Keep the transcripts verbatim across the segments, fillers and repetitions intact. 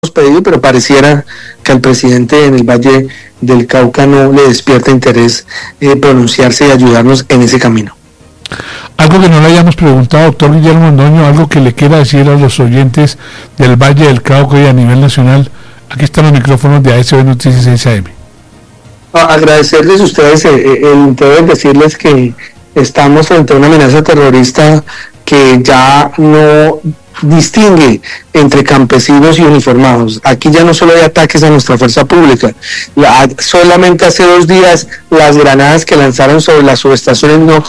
pedido, pero pareciera que al presidente en el Valle del Cauca no le despierta interés eh, pronunciarse y ayudarnos en ese camino. Algo que no le hayamos preguntado, doctor Guillermo Londoño, algo que le quiera decir a los oyentes del Valle del Cauca y a nivel nacional. Aquí están los micrófonos de A S B Noticias seis A M. Agradecerles a ustedes eh, el interés, decirles que estamos frente a una amenaza terrorista que ya no distingue entre campesinos y uniformados. Aquí ya no solo hay ataques a nuestra fuerza pública, la, solamente hace dos días las granadas que lanzaron sobre las subestaciones no,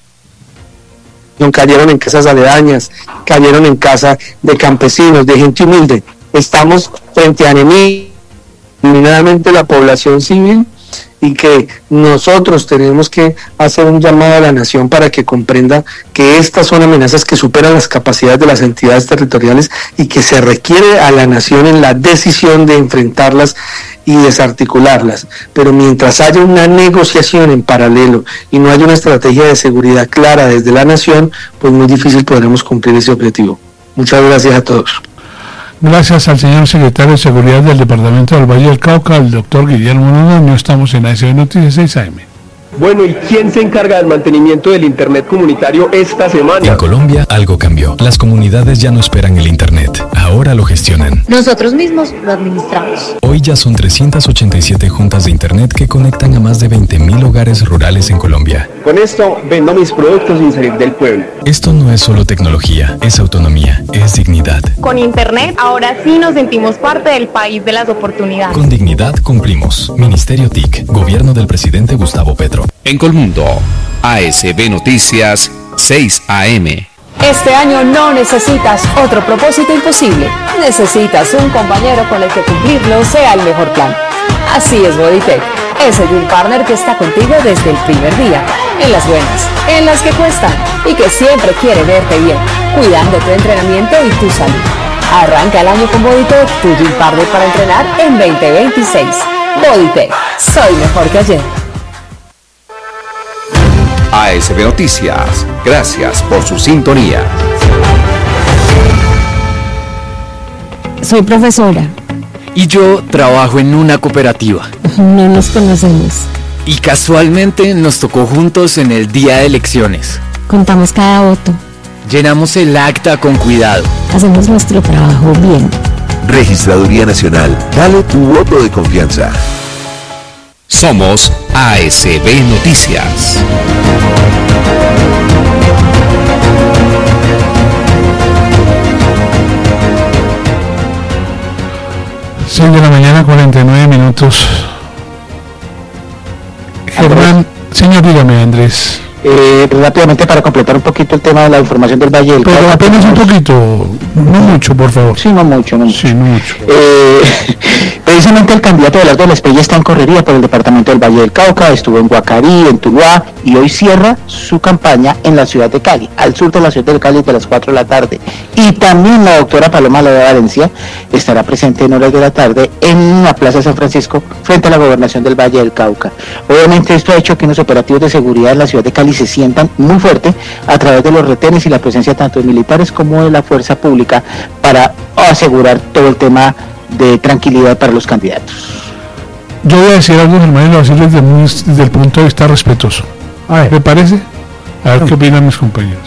no cayeron en casas aledañas, cayeron en casa de campesinos, de gente humilde. Estamos frente a enemigos, dominadamente la población civil, y que nosotros tenemos que hacer un llamado a la nación para que comprenda que estas son amenazas que superan las capacidades de las entidades territoriales y que se requiere a la nación en la decisión de enfrentarlas y desarticularlas. Pero mientras haya una negociación en paralelo y no haya una estrategia de seguridad clara desde la nación, pues muy difícil podremos cumplir ese objetivo. Muchas gracias a todos. Gracias al señor secretario de Seguridad del Departamento del Valle del Cauca, el doctor Guillermo Londoño. Estamos en A S B Noticias seis A M. Bueno, ¿y quién se encarga del mantenimiento del Internet comunitario esta semana? En Colombia algo cambió. Las comunidades ya no esperan el Internet, ahora lo gestionan. Nosotros mismos lo administramos. Hoy ya son trescientas ochenta y siete juntas de Internet que conectan a más de veinte mil hogares rurales en Colombia. Con esto vendo mis productos sin salir del pueblo. Esto no es solo tecnología, es autonomía, es dignidad. Con Internet ahora sí nos sentimos parte del país de las oportunidades. Con dignidad cumplimos. Ministerio T I C, Gobierno del Presidente Gustavo Petro. En Colmundo, A S B Noticias seis A M. Este año no necesitas otro propósito imposible. Necesitas un compañero con el que cumplirlo sea el mejor plan. Así es Bodytech, ese Gym Partner que está contigo desde el primer día, en las buenas, en las que cuestan y que siempre quiere verte bien, cuidando tu entrenamiento y tu salud. Arranca el año con Bodytech, tu Gym Partner para entrenar en veinte veintiséis. Bodytech, soy mejor que ayer. A S B Noticias, gracias por su sintonía. Soy profesora. Y yo trabajo en una cooperativa. No nos conocemos. Y casualmente nos tocó juntos en el día de elecciones. Contamos cada voto. Llenamos el acta con cuidado. Hacemos nuestro trabajo bien. Registraduría Nacional, dale tu voto de confianza. Somos A S B Noticias. seis de la mañana, cuarenta y nueve minutos. Germán, señor, dígame, Andrés. Eh, rápidamente para completar un poquito el tema de la información del Valle del Cauca. Pero apenas un poquito, no mucho, por favor. Sí, no mucho, no mucho. Sí, no mucho. Eh, precisamente el candidato Abelardo Lespella está en correría por el departamento del Valle del Cauca, estuvo en Guacarí, en Tuluá, y hoy cierra su campaña en la ciudad de Cali, al sur de la ciudad de Cali, de las cuatro de la tarde. Y también la doctora Paloma Lara Valencia estará presente en horas de la tarde en la Plaza San Francisco, frente a la gobernación del Valle del Cauca. Obviamente esto ha hecho que los operativos de seguridad en la ciudad de Cali se sientan muy fuerte a través de los retenes y la presencia tanto de militares como de la fuerza pública para asegurar todo el tema de tranquilidad para los candidatos. Yo voy a decir algo, Germán, y lo voy a decir desde, muy, desde el punto de vista respetuoso. A ver, ¿me parece? A ver qué opinan mis compañeros.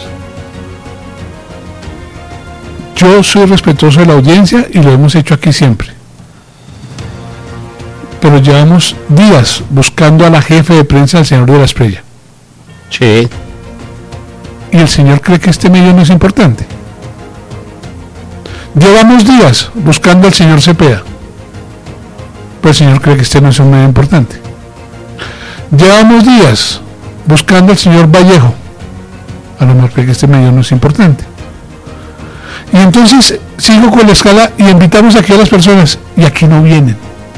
Yo soy respetuoso de la audiencia y lo hemos hecho aquí siempre. Pero llevamos días buscando a la jefe de prensa del señor de la Espriella. Sí. Y el señor cree que este medio no es importante. Llevamos días buscando al señor Cepeda, pero el señor cree que este no es un medio importante. Llevamos días buscando al señor Vallejo, a lo mejor cree que este medio no es importante. Y entonces sigo con la escala y invitamos aquí a las personas y aquí no vienen.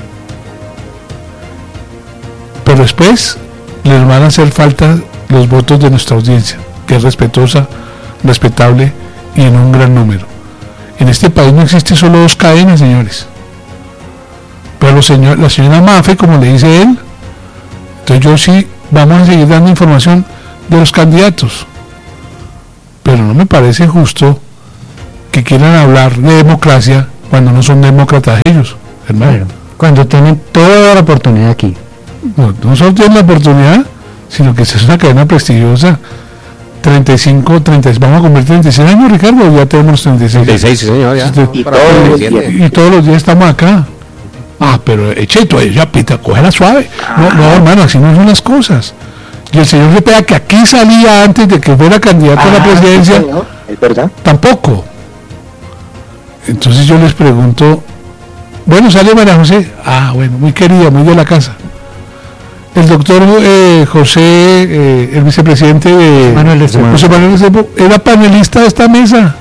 Pero después les van a hacer falta los votos de nuestra audiencia, que es respetuosa, respetable y en un gran número. En este país no existe solo dos cadenas, señores. Pero señor, la señora Mafe, como le dice él, entonces yo sí, vamos a seguir dando información de los candidatos. Pero no me parece justo que quieran hablar de democracia cuando no son demócratas ellos, hermano. Bueno, cuando tienen toda la oportunidad aquí. No, no solo tienen la oportunidad, sino que es una cadena prestigiosa. treinta y cinco, treinta, vamos a cumplir treinta y seis años, Ricardo, ya tenemos treinta y seis. treinta y seis, sí, señor, ya. Usted, Y todos los días. y todos los días estamos acá. Ah, pero Cheito, ya pita, cógela suave. No, no, hermano, así no son las cosas. Y el señor Cepeda, que aquí salía antes de que fuera candidato Ah, a la presidencia, sí, señor, es verdad. tampoco. Entonces yo les pregunto, bueno, sale María José. Ah, bueno, muy querida, muy de la casa. El doctor eh, José, eh, el vicepresidente de Manuel Restrepo. José Manuel Restrepo, era panelista de esta mesa.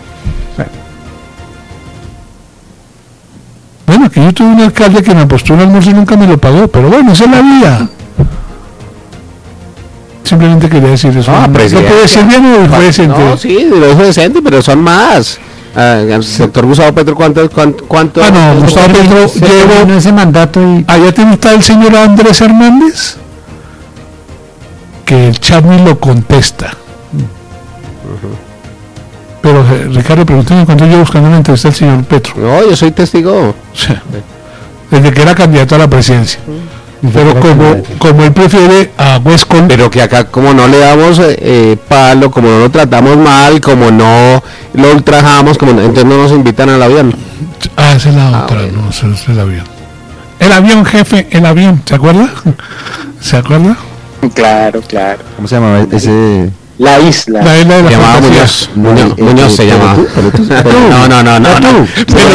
Bueno, que yo tuve un alcalde que me apostó un almuerzo y nunca me lo pagó, pero bueno, esa es la vida. Simplemente quería decir eso. Ah, ¿No presidente. puede ser bien o fue decente? No, sí, lo dijo decente, pero son más. Ah, doctor Gustavo Petro, ¿cuánto? cuánto, cuánto Ah, no, Gustavo Petro Se llevo... terminó ese mandato y Allá tiene está el señor Andrés Hernández, que el Charmy lo contesta. Pero eh, Ricardo, pregúntame cuánto llevo buscando una entrevista al señor Petro. No, yo soy testigo. O sea, desde que era candidato a la presidencia. Pero como, como él prefiere a Huescol, Pero que acá como no le damos eh, eh, palo, como no lo tratamos mal, como no lo ultrajamos, como no- entonces no nos invitan al avión. ah, esa es la Ah, otra, bueno. no, ese es el avión. El avión, jefe, el avión, ¿se acuerda? ¿Se acuerda? Claro, claro. ¿Cómo se llama ese? La isla. La isla de Se la llamaba fantasía. Muñoz. Muñoz, Eh, Muñoz eh, se llamaba. No, no, no, no. no.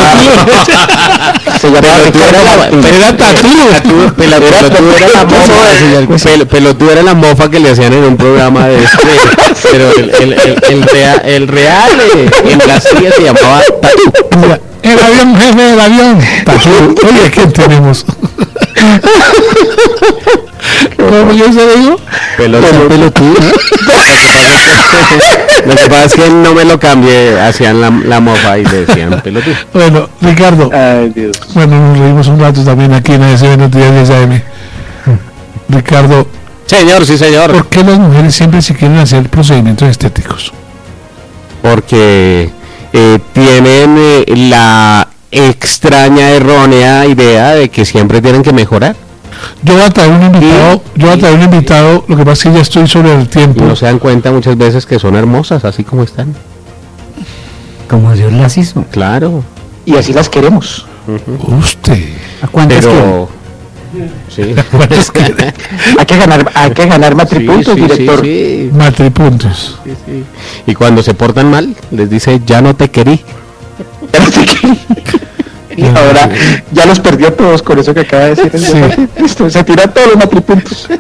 Se llamaba Pelotudo era la- Ricardo Martínez. era Tatú. Pelotudo era la mofa. Pel- Pelotudo era la mofa que le hacían en un programa de este. Pero el, el, el, el real, el real eh, en la silla se llamaba Tatú. Mira, el avión, jefe, el avión. Tatú. Oye, ¿qué tenemos? ¿Cómo yo se digo? Pelotudo. Lo que pasa es que no me lo cambié, hacían la, la mofa y le decían pelotudo. Bueno, Ricardo, Ay, Dios. bueno, nos reímos un rato también aquí en A S B Noticias diez A M. Ricardo, Señor, sí señor. ¿por qué las mujeres siempre se quieren hacer procedimientos estéticos? Porque eh, tienen eh, la extraña, errónea idea de que siempre tienen que mejorar Yo voy a traer un invitado, yo voy a traer un invitado, lo que pasa es que ya estoy sobre el y tiempo. no se dan cuenta muchas veces que son hermosas así como están. como Dios las hizo. Claro. Y así las queremos. Usted. ¿A cuántas Pero sí. Hay que ganar, hay que ganar matripuntos, Sí, sí, director. sí, Matripuntos. sí, sí. Y cuando se portan mal, les dice ya no te querí. Y ahora ya los perdió todos con eso que acaba de decir el Sí. señor. Listo, se tira todos los matripuntos.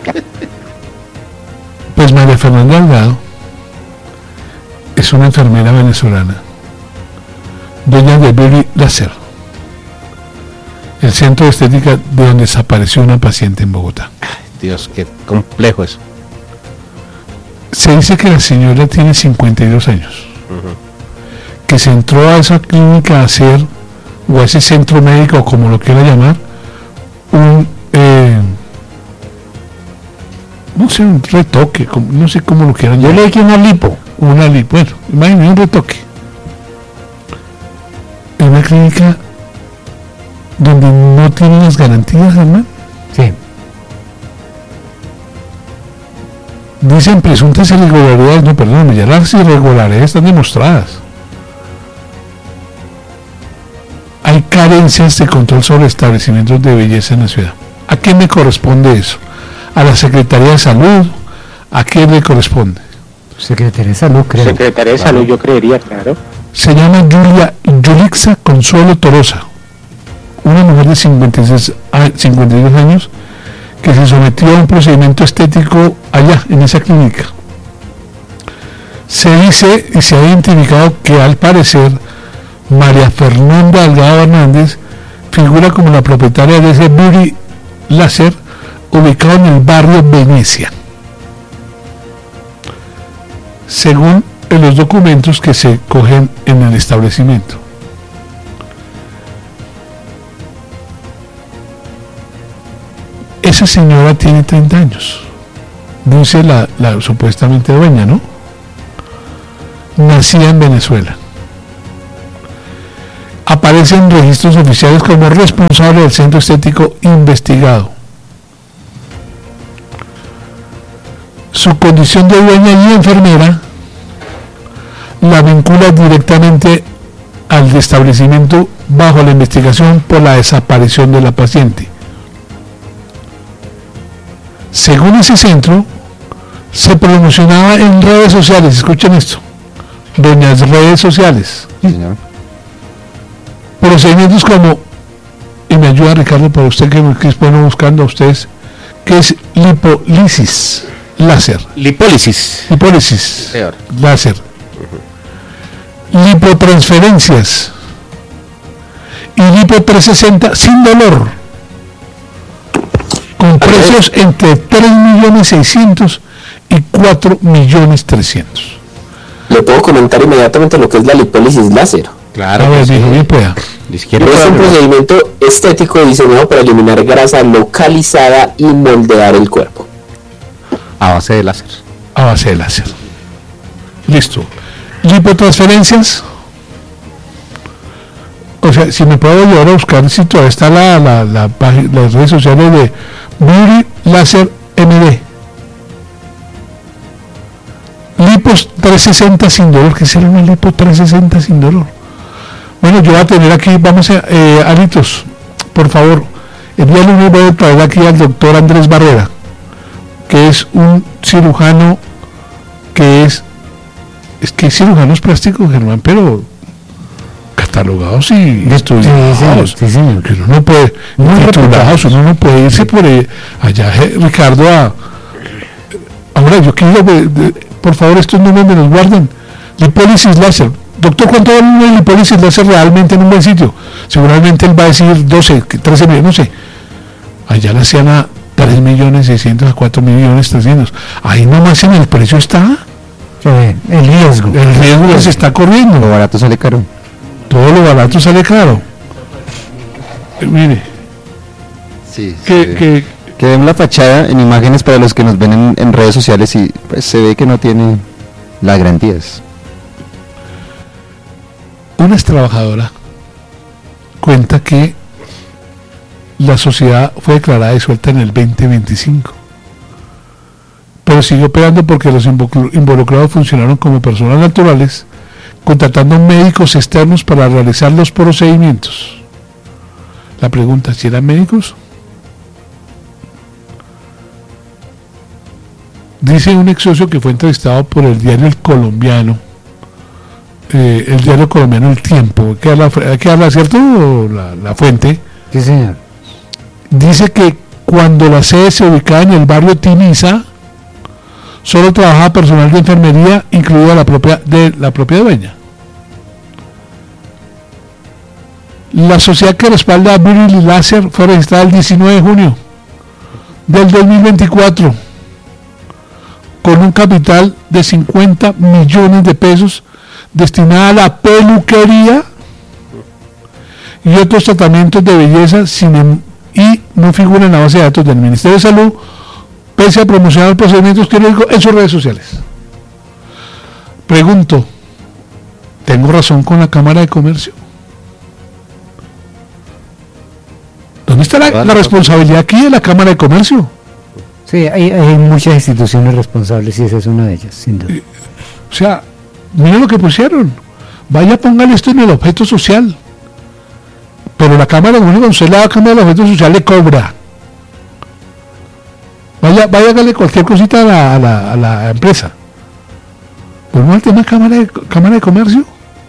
Pues María Fernanda Delgado es una enfermera venezolana, dueña de Beauty Láser, el centro de estética de donde desapareció una paciente en Bogotá. Dios, qué complejo eso. Se dice que la señora tiene cincuenta y dos años, que se entró a esa clínica a hacer, o a ese centro médico, o como lo quiera llamar, un, eh, no sé, un retoque, como- no sé cómo lo quieran Yo llamar. le dije una lipo. Una lipo, bueno, imagínate un retoque. En una clínica donde no tienen las garantías, hermano. Sí. Dicen presuntas irregularidades, no, perdóname, ya las irregularidades están demostradas. Hay carencias de control sobre establecimientos de belleza en la ciudad. ¿A quién le corresponde eso? ¿A la Secretaría de Salud? ¿A quién le corresponde? Secretaría de Salud, creo. Secretaría de Salud, yo creería, claro. Se llama Julia Yulixa Consuelo Torosa, una mujer de cincuenta y seis a- cincuenta y dos años que se sometió a un procedimiento estético allá, en esa clínica. Se dice y se ha identificado que al parecer María Fernanda Delgado Hernández figura como la propietaria de ese Beauty Láser ubicado en el barrio Venecia. Según en los documentos que se cogen en el establecimiento. Esa señora tiene treinta años, dice la, la supuestamente dueña, ¿no? Nacida en Venezuela. aparece en registros oficiales como responsable del centro estético investigado. Su condición de dueña y enfermera la vincula directamente al establecimiento bajo la investigación por la desaparición de la paciente. Según ese centro, se promocionaba en redes sociales, escuchen esto, doñas redes sociales, sí, señor. Procedimientos como, y me ayuda Ricardo para usted que, que expone buscando a ustedes, que es lipólisis láser. Lipólisis. Lipólisis. Peor. Láser. Uh-huh. Lipotransferencias. Y lipo trescientos sesenta sin dolor. Con precios entre tres millones seiscientos y cuatro millones trescientos. Le puedo comentar inmediatamente lo que es la lipólisis láser. Claro. A ver, sí. dijo, bien pueda. Es un procedimiento estético diseñado para eliminar grasa localizada y moldear el cuerpo. A base de láser. A base de láser. Listo. Lipotransferencias. O sea, si me puedo llevar a buscar si todavía está la, la, la, la, las redes sociales de Beauty Laser M D. Lipos trescientos sesenta sin dolor. ¿Qué será una lipo trescientos sesenta sin dolor? Bueno, yo voy a tener aquí, vamos a, eh, Alitos, por favor, el día lunes voy a traer aquí al doctor Andrés Barrera, que es un cirujano que es, es que cirujanos plásticos, Germán, pero catalogados y estudiados, sí, sí, sí, sí. Que uno no puede, muy titulados, uno no puede irse por eh, allá, eh, Ricardo, a, ahora yo quiero, de, de, por favor, estos números me los guarden. Lipólisis láser. Doctor, ¿cuánto vale una lipólisis láser realmente en un buen sitio? Seguramente él va a decir doce, trece millones, no sé. Allá la hacían a tres millones seiscientos a cuatro millones trescientos. Ahí nomás en el precio está. Sí, el riesgo. El riesgo sí. Se está corriendo. Lo barato sale caro. Todo lo barato sale caro. Eh, mire. Sí, que, sí. que, que ven la fachada en imágenes para los que nos ven en, en redes sociales y pues se ve que no tiene las garantías. Una ex trabajadora cuenta que la sociedad fue declarada disuelta en el veinte veinticinco, pero siguió operando porque los involucrados funcionaron como personas naturales, contratando médicos externos para realizar los procedimientos. La pregunta, ¿si eran médicos? Dice un ex socio que fue entrevistado por el diario El Colombiano, Eh, el diario colombiano El Tiempo, que habla, que habla ¿cierto? La, la fuente. Sí, señor. Dice que cuando la sede se ubicaba en el barrio Tiniza, solo trabajaba personal de enfermería, incluida la propia de la propia dueña. La sociedad que respalda a Beauty Laser fue registrada el diecinueve de junio del dos mil veinticuatro con un capital de cincuenta millones de pesos destinada a la peluquería y otros tratamientos de belleza sin em, y no figura en la base de datos del Ministerio de Salud, pese a promocionar procedimientos quirúrgicos en sus redes sociales. Pregunto, ¿tengo razón con la Cámara de Comercio? ¿Dónde está la, la responsabilidad aquí de la Cámara de Comercio? Sí, hay, hay muchas instituciones responsables y esa es una de ellas, sin duda. O sea, miren lo que pusieron. Vaya, póngale esto en el objeto social. Pero la Cámara de Comercio, cuando usted le da a Cámara del objeto social, le cobra. Vaya, vaya a darle cualquier cosita a la, a la, a la empresa. ¿Ponemos el tema Cámara de, Cámara de Comercio?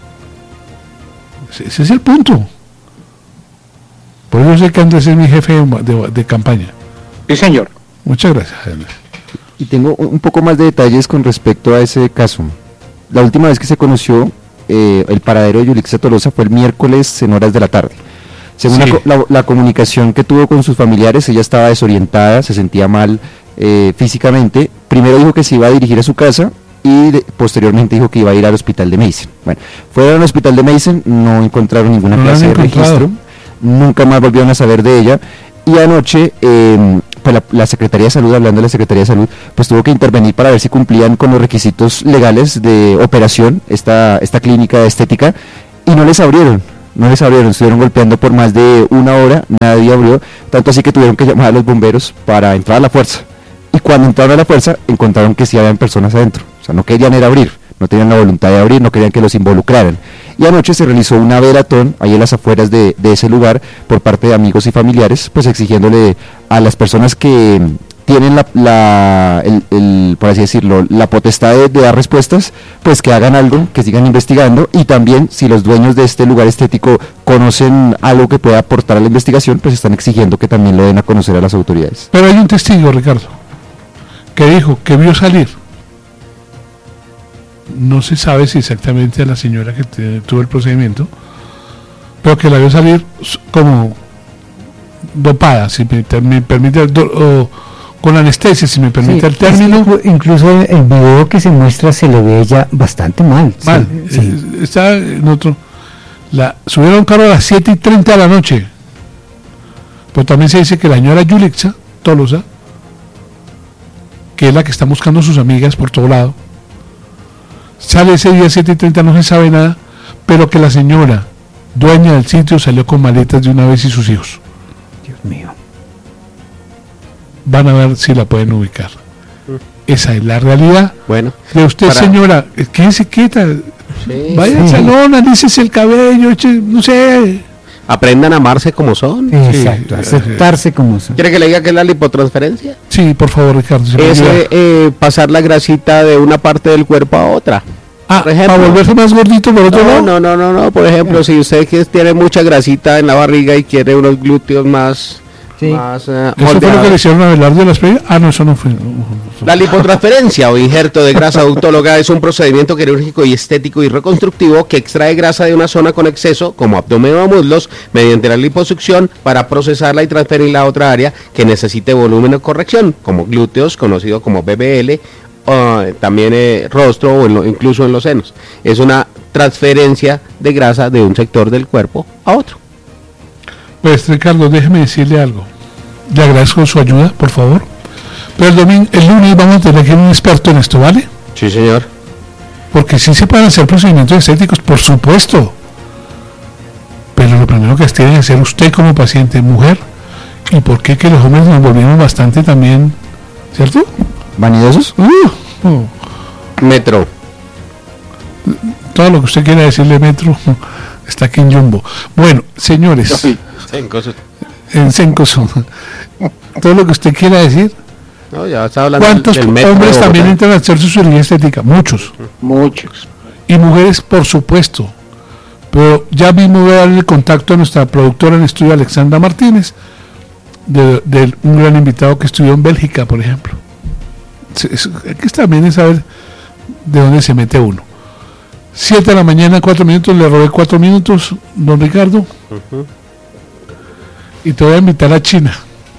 Ese, ese es el punto. Por eso sé que Andrés es mi jefe de, de, de campaña. Sí, señor. Muchas gracias, Andrés. Y tengo un poco más de detalles con respecto a ese caso. La última vez que se conoció eh, el paradero de Yulixa Tolosa fue el miércoles en horas de la tarde. Según sí. la, la, la comunicación que tuvo con sus familiares, ella estaba desorientada, se sentía mal eh, físicamente. Primero dijo que se iba a dirigir a su casa y de, posteriormente dijo que iba a ir al hospital de Mason. Bueno, fueron al hospital de Mason, no encontraron ninguna no clase de registro, nunca más volvieron a saber de ella. Y anoche, eh, pues la, la Secretaría de Salud, hablando de la Secretaría de Salud, pues tuvo que intervenir para ver si cumplían con los requisitos legales de operación, esta, esta clínica de estética, y no les abrieron. no les abrieron, estuvieron golpeando por más de una hora, nadie abrió, tanto así que tuvieron que llamar a los bomberos para entrar a la fuerza. Y cuando entraron a la fuerza, encontraron que sí habían personas adentro, o sea, no querían ir a abrir, no tenían la voluntad de abrir, no querían que los involucraran. Y anoche se realizó una velatón ahí en las afueras de, de ese lugar por parte de amigos y familiares, pues exigiéndole a las personas que tienen la, la el, el, por así decirlo, la potestad de, de dar respuestas, pues que hagan algo, que sigan investigando, y también si los dueños de este lugar estético conocen algo que pueda aportar a la investigación, pues están exigiendo que también lo den a conocer a las autoridades. Pero hay un testigo, Ricardo, que dijo que vio salir. No se sabe si exactamente a la señora que te, tuvo el procedimiento, pero que la vio salir como dopada, si me, me permite, do, o con anestesia, si me permite sí, el término. Es que incluso el, el video que se muestra se le ve ella bastante mal. Mal, sí, sí. Eh, está en otro. La, subieron a un carro a las siete y treinta de la noche, pero también se dice que la señora Yulixa Tolosa, que es la que está buscando a sus amigas por todo lado, sale ese día siete y treinta, no se sabe nada, pero que la señora dueña del sitio salió con maletas de una vez y sus hijos. Dios mío. Van a ver si la pueden ubicar. Esa es la realidad. Bueno, de usted, para... señora, quédese quieta. Sí, vaya sí. al salón, alícese el cabello, eche, no sé. Aprendan a amarse como son. Exacto, sí. aceptarse como son. ¿Quiere que le diga que es la lipotransferencia? Sí, por favor, Ricardo. Es eh, pasar la grasita de una parte del cuerpo a otra. Ah, por ejemplo, para volverse más gordito por otro no, lado. No, no, no, no. Por ejemplo, si usted que tiene mucha grasita en la barriga y quiere unos glúteos más... Sí. Más, uh, ¿Eso fue lo que le hicieron a Abelardo de las Peñas? Ah, no, eso no fue. La lipotransferencia o injerto de grasa adductóloga es un procedimiento quirúrgico y estético y reconstructivo que extrae grasa de una zona con exceso, como abdomen o muslos, mediante la liposucción para procesarla y transferirla a otra área que necesite volumen o corrección, como glúteos, conocido como B B L, uh, también eh, rostro o en lo, incluso en los senos. Es una transferencia de grasa de un sector del cuerpo a otro. Pues Ricardo, déjeme decirle algo. Le agradezco su ayuda, por favor. Pero el domingo, el lunes vamos a tener que ir un experto en esto, ¿vale? Sí, señor. Porque sí se pueden hacer procedimientos estéticos, por supuesto. Pero lo primero que tiene que hacer usted como paciente, mujer, y por qué que los hombres nos volvimos bastante también, ¿cierto? ¿Vanidosos? Uh, uh. Metro. Todo lo que usted quiera decirle Metro está aquí en Jumbo. Bueno, señores. Sí. Sencoso. En Sencoso. Todo lo que usted quiera decir. No, ya está hablando ¿Cuántos del metro hombres también entran a hacer su cirugía estética? Muchos. Muchos. Y mujeres, por supuesto. Pero ya mismo voy a darle el contacto a nuestra productora en estudio, Alexandra Martínez, de, de un gran invitado que estudió en Bélgica, por ejemplo. Es, es que también es saber de dónde se mete uno. siete de la mañana, cuatro minutos, le robé cuatro minutos, don Ricardo. Uh-huh. Y te voy a invitar a China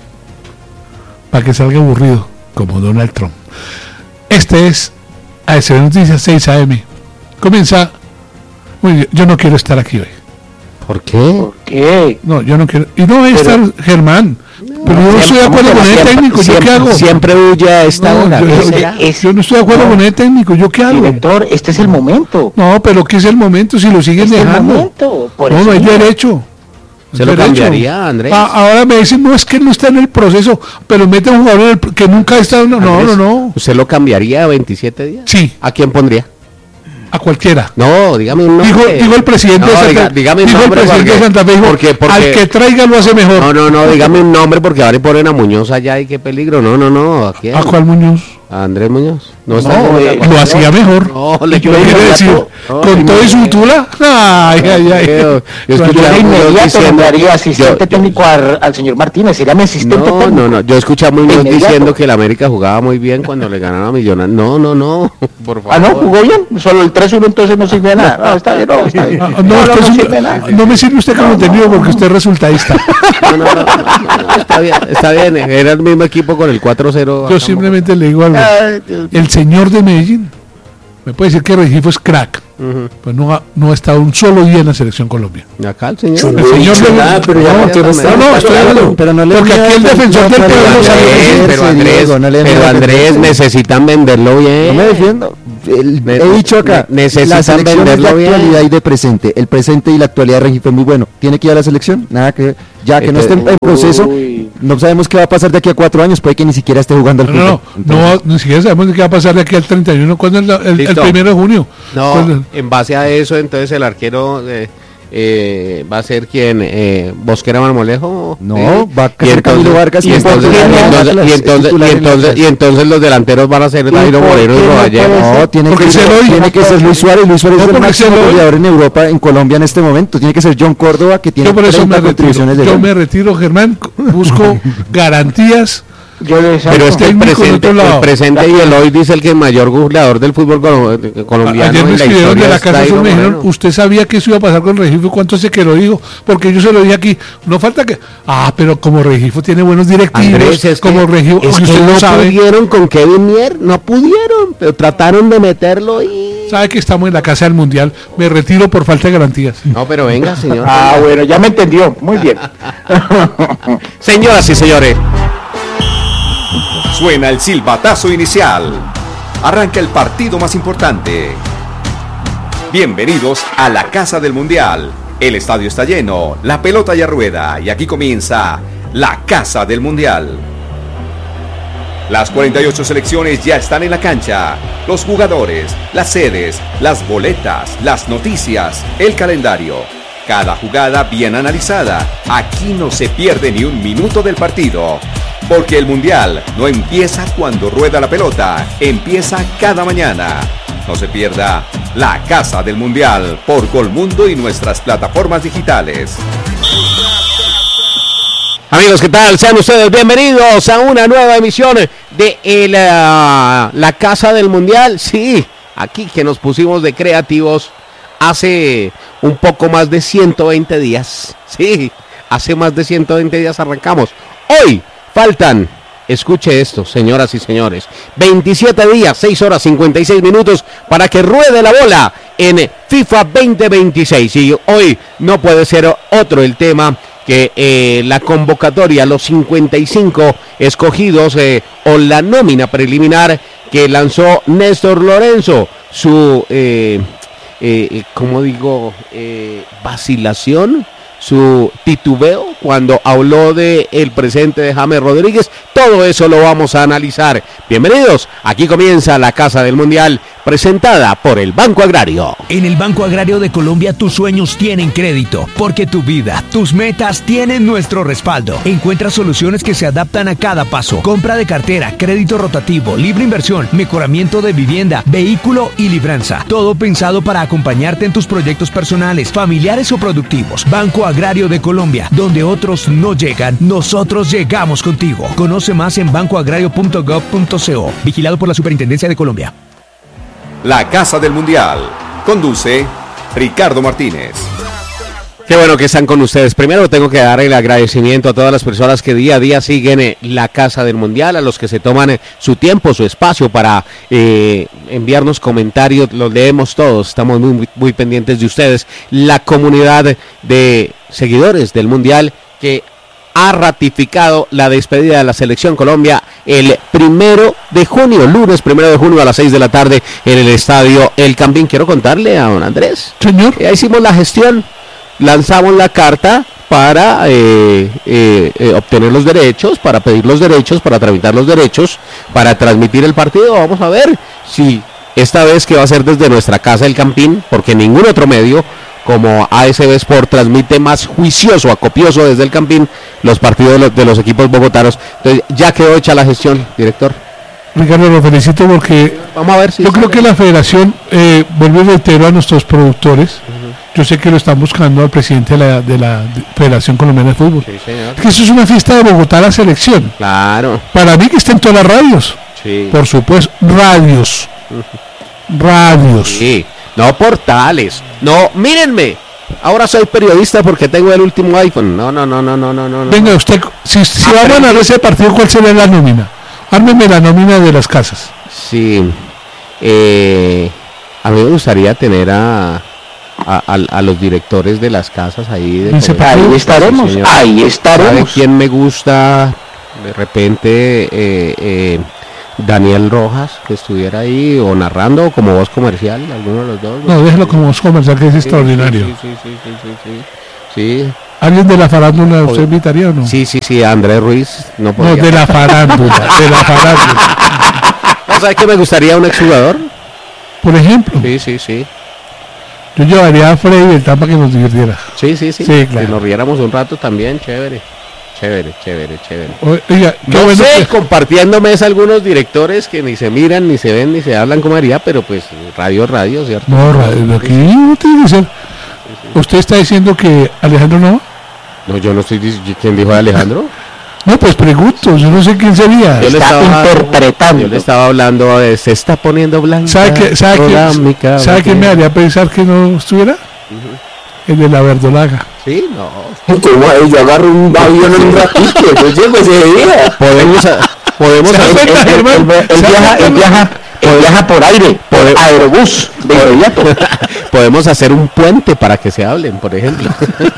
para que salga aburrido como Donald Trump. Este es A S B Noticias seis A M. Comienza. Uy, yo no quiero estar aquí hoy. ¿Por qué? ¿Por qué? No, yo no quiero. Y no va a estar Germán. Pero yo no estoy de acuerdo con el técnico. ¿Yo qué hago? Siempre huye a esta no, hora. Yo, yo, es, yo no estoy de acuerdo no. con el técnico. ¿Yo qué hago? Director, este es el momento. No, pero ¿qué es el momento si lo siguen este dejando? Es el momento. Por no, no hay derecho. Se lo cambiaría, Andrés. Ah, ahora me dicen, no, es que no está en el proceso, pero mete a un jugador que nunca ha estado. No, Andrés, no, no. ¿Usted lo cambiaría a veintisiete días? Sí. ¿A quién pondría? A cualquiera. No, dígame un nombre. Dijo, dijo el presidente no, de Santa Fe. Dígame un dijo nombre el presidente porque, de Santa Fe. Dijo, porque, porque, al que traiga lo hace mejor. No, no, no, dígame un nombre porque ahora ponen a Muñoz allá y qué peligro. No, no, no. ¿A quién? ¿A cuál Muñoz? A Andrés Muñoz. No, está no eh, lo hacía mejor. No, le quiero decir, no, con todo y su tula. Ay, ay, ay. Yo, yo escuché a Muñoz diciendo, haría asistente yo, técnico al, al señor Martínez, sería mi asistente no, técnico. No, no, yo escuché a Muñoz diciendo que el América jugaba muy bien cuando le ganaron a Millonarios. No, no, no, por favor. Ah, no, jugó bien, solo el tres uno entonces no sirve de nada. No, está bien, no, está bien. No, no, no, no sirve nada. No me sirve usted como tenido porque usted es resultadista. No, no, no, está bien, está bien, era el mismo equipo con el cuatro cero. Yo simplemente le digo algo. El señor de Medellín me puede decir que Regifo es crack, uh-huh. pues no ha, no ha estado un solo día en la selección Colombia. Acá el señor. El señor de nada, pero ya no, no, no, estoy hablando, pero no le porque aquí el defensor del pueblo sabe. Pero Andrés, pero Andrés necesitan venderlo bien. No me defiendo. el, he dicho acá, ne necesitan la selección es de actualidad bien. y de presente. El presente y la actualidad de Rengifo es muy bueno. ¿Tiene que ir a la selección? Nada que ya que este, no esté en, en proceso, uy. no sabemos qué va a pasar de aquí a cuatro años, puede que ni siquiera esté jugando al no, fútbol. No, no, ni siquiera sabemos qué va a pasar de aquí al treinta y uno, ¿cuándo es la, el, el primero de junio? No, ¿Cuándo? En base a eso, entonces el arquero... Eh, Eh, va a ser quien eh, Bosquera Marmolejo no eh, va a ser Camilo Vargas y entonces, y entonces, y entonces, y entonces, y entonces los delanteros van a ser Dairo Moreno y Rodallega. No, tiene que, ser, tiene que ser Luis Suárez. Luis Suárez no, es el máximo goleador en Europa, en Colombia en este momento. Tiene que ser John Córdoba, que tiene treinta contribuciones de yo me retiro, Germán, busco garantías. Yo les pero es que el presente, el presente y el hoy dice el que el mayor goleador del fútbol colombiano. Ayer me escribieron de la casa Sur, me dijeron, usted sabía que eso iba a pasar con Rengifo, ¿cuánto hace que lo dijo? Porque yo se lo dije aquí, no falta que, ah, pero como Rengifo tiene buenos directivos, Andrés, es como que, Rengifo, es que usted no no sabe. pudieron con Kevin Mier, no pudieron, pero trataron de meterlo y... Sabe que estamos en la casa del Mundial, me retiro por falta de garantías. No, pero venga, señor. Ah, bueno, ya me entendió, muy bien. Señoras y señores, suena el silbatazo inicial. Arranca el partido más importante. Bienvenidos a la Casa del Mundial. El estadio está lleno, la pelota ya rueda y aquí comienza la Casa del Mundial. Las cuarenta y ocho selecciones ya están en la cancha. Los jugadores, las sedes, las boletas, las noticias, el calendario. Cada jugada bien analizada. Aquí no se pierde ni un minuto del partido. Porque el Mundial no empieza cuando rueda la pelota, empieza cada mañana. No se pierda la Casa del Mundial por Colmundo y nuestras plataformas digitales. Amigos, ¿qué tal? Sean ustedes bienvenidos a una nueva emisión de el, uh, la Casa del Mundial. Sí, aquí que nos pusimos de creativos hace un poco más de ciento veinte días. Sí, hace más de ciento veinte días arrancamos. Hoy faltan, escuche esto, señoras y señores, veintisiete días, seis horas cincuenta y seis minutos para que ruede la bola en FIFA veinte veintiséis. Y hoy no puede ser otro el tema que eh, la convocatoria, los cincuenta y cinco escogidos eh, o la nómina preliminar que lanzó Néstor Lorenzo, su, eh, eh, ¿cómo digo?, eh, vacilación, su titubeo cuando habló de el presente de James Rodríguez. Todo eso lo vamos a analizar. Bienvenidos, aquí comienza la Casa del Mundial, presentada por el Banco Agrario. En el Banco Agrario de Colombia tus sueños tienen crédito, porque tu vida, tus metas tienen nuestro respaldo. Encuentra soluciones que se adaptan a cada paso. Compra de cartera, crédito rotativo, libre inversión, mejoramiento de vivienda, vehículo y libranza. Todo pensado para acompañarte en tus proyectos personales, familiares o productivos. Banco Agrario de Colombia, donde otros no llegan, nosotros llegamos contigo. Conoce más en banco agrario punto gov punto co. Vigilado por la Superintendencia de Colombia. La Casa del Mundial. Conduce Ricardo Martínez. Qué bueno que están con ustedes. Primero tengo que dar el agradecimiento a todas las personas que día a día siguen eh, la Casa del Mundial, a los que se toman eh, su tiempo, su espacio para eh, enviarnos comentarios. Los leemos todos, estamos muy, muy, muy pendientes de ustedes. La comunidad de seguidores del Mundial que ha ratificado la despedida de la Selección Colombia el primero de junio, lunes primero de junio a las seis de la tarde en el estadio El Campín. Quiero contarle a don Andrés. Señor. Ya hicimos la gestión, lanzamos la carta para eh, eh, eh, obtener los derechos, para pedir los derechos, para tramitar los derechos, para transmitir el partido. Vamos a ver si esta vez que va a ser desde nuestra casa El Campín, porque ningún otro medio como A S B Sport transmite más juicioso, acopioso desde El Campín los partidos de los, de los equipos bogotanos. Entonces ya quedó hecha la gestión, director. Ricardo, lo felicito porque vamos a ver si yo creo que la federación, eh, vuelvo y reitero a nuestros productores, uh-huh. Yo sé que lo están buscando al presidente de la, de la Federación Colombiana de Fútbol. Sí, señor. Que eso es una fiesta de Bogotá, la selección. Claro. Para mí que estén todas las radios. Sí. Por supuesto, radios. Uh-huh. Radios. Sí. No portales. No, mírenme. Ahora soy periodista porque tengo el último iPhone. No, no, no, no, no, no, no. Venga, usted, si, si va a ganar ese partido, ¿cuál sería la nómina? Ármeme la nómina de las casas. Sí. Eh, a mí me gustaría tener a, a, a, a los directores de las casas ahí. De ahí estaremos, sí, ahí estaremos. ¿Sabe quién me gusta? De repente, eh, eh, Daniel Rojas, que estuviera ahí, o narrando, o como voz comercial, alguno de los dos. No, déjelo como voz comercial, que es sí, extraordinario. Sí, sí, sí, sí, sí, sí, sí. ¿Alguien de la farándula usted invitaría o no? Sí, sí, sí, Andrés Ruiz. No, no de la farándula, de la farándula. ¿No sabes que me gustaría un exjugador? Por ejemplo. Sí, sí, sí. Yo llevaría a Freddy Beltrán para que nos divirtiera. Sí, sí, sí. Sí, claro. Si nos riéramos un rato también, chévere. Chévere, chévere, chévere. Oiga, no bueno sé, que... compartiendo mesa algunos directores que ni se miran, ni se ven, ni se hablan como haría, pero pues radio, radio, ¿cierto? No, radio, aquí no tiene que ser. ¿Usted está diciendo que Alejandro no? No, yo no estoy diciendo. ¿Quién dijo de Alejandro? No, pues pregunto, yo no sé quién sería. Yo está le estaba, interpretando. Yo le estaba hablando de se está poniendo blanca. ¿Sabe qué sabe que, ¿sabe que me haría pensar que no estuviera? Uh-huh. El de la verdolaga. Sí, no. ¿Cómo? Yo agarro un avión en un ratito, yo llego ese día. Podemos, a, podemos hacer. Él, él, él, él, él viaja, él viaja, él viaja por aire, por Pode, aerobús, de inmediato. Podemos hacer un puente para que se hablen, por ejemplo.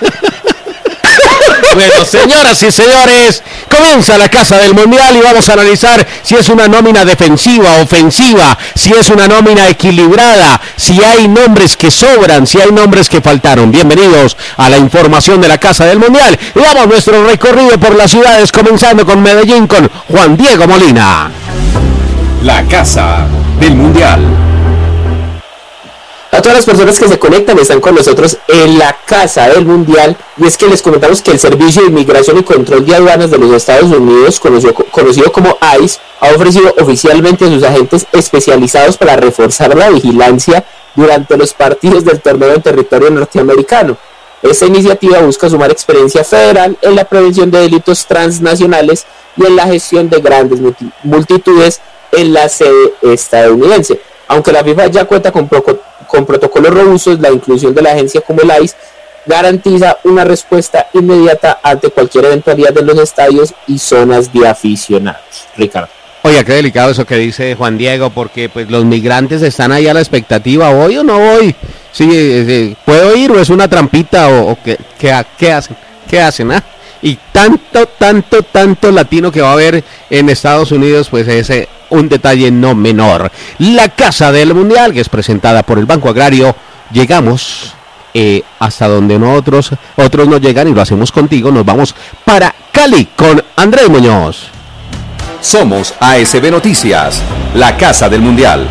Bueno, señoras y señores, comienza la Casa del Mundial y vamos a analizar si es una nómina defensiva, ofensiva, si es una nómina equilibrada, si hay nombres que sobran, si hay nombres que faltaron. Bienvenidos a la información de la Casa del Mundial y damos nuestro recorrido por las ciudades, comenzando con Medellín con Juan Diego Molina. La Casa del Mundial. A todas las personas que se conectan están con nosotros en la Casa del Mundial, y es que les comentamos que el Servicio de Inmigración y Control de Aduanas de los Estados Unidos, conocido, conocido como ICE, ha ofrecido oficialmente a sus agentes especializados para reforzar la vigilancia durante los partidos del torneo en territorio norteamericano. Esta iniciativa busca sumar experiencia federal en la prevención de delitos transnacionales y en la gestión de grandes multitudes en la sede estadounidense. Aunque la FIFA ya cuenta con, pro, con protocolos robustos, la inclusión de la agencia como el ICE garantiza una respuesta inmediata ante cualquier eventualidad de los estadios y zonas de aficionados. Ricardo. Oiga, qué delicado eso que dice Juan Diego, porque pues los migrantes están ahí a la expectativa, ¿voy o no voy? Sí, eh, ¿puedo ir o es una trampita o, o qué, qué, qué hacen? ¿Qué hacen? ¿Ah? Y tanto, tanto, tanto latino que va a haber en Estados Unidos, pues ese un detalle no menor. La Casa del Mundial, que es presentada por el Banco Agrario, llegamos eh, hasta donde nosotros, otros no llegan y lo hacemos contigo. Nos vamos para Cali con Andrés Muñoz. Somos A S B Noticias, la Casa del Mundial.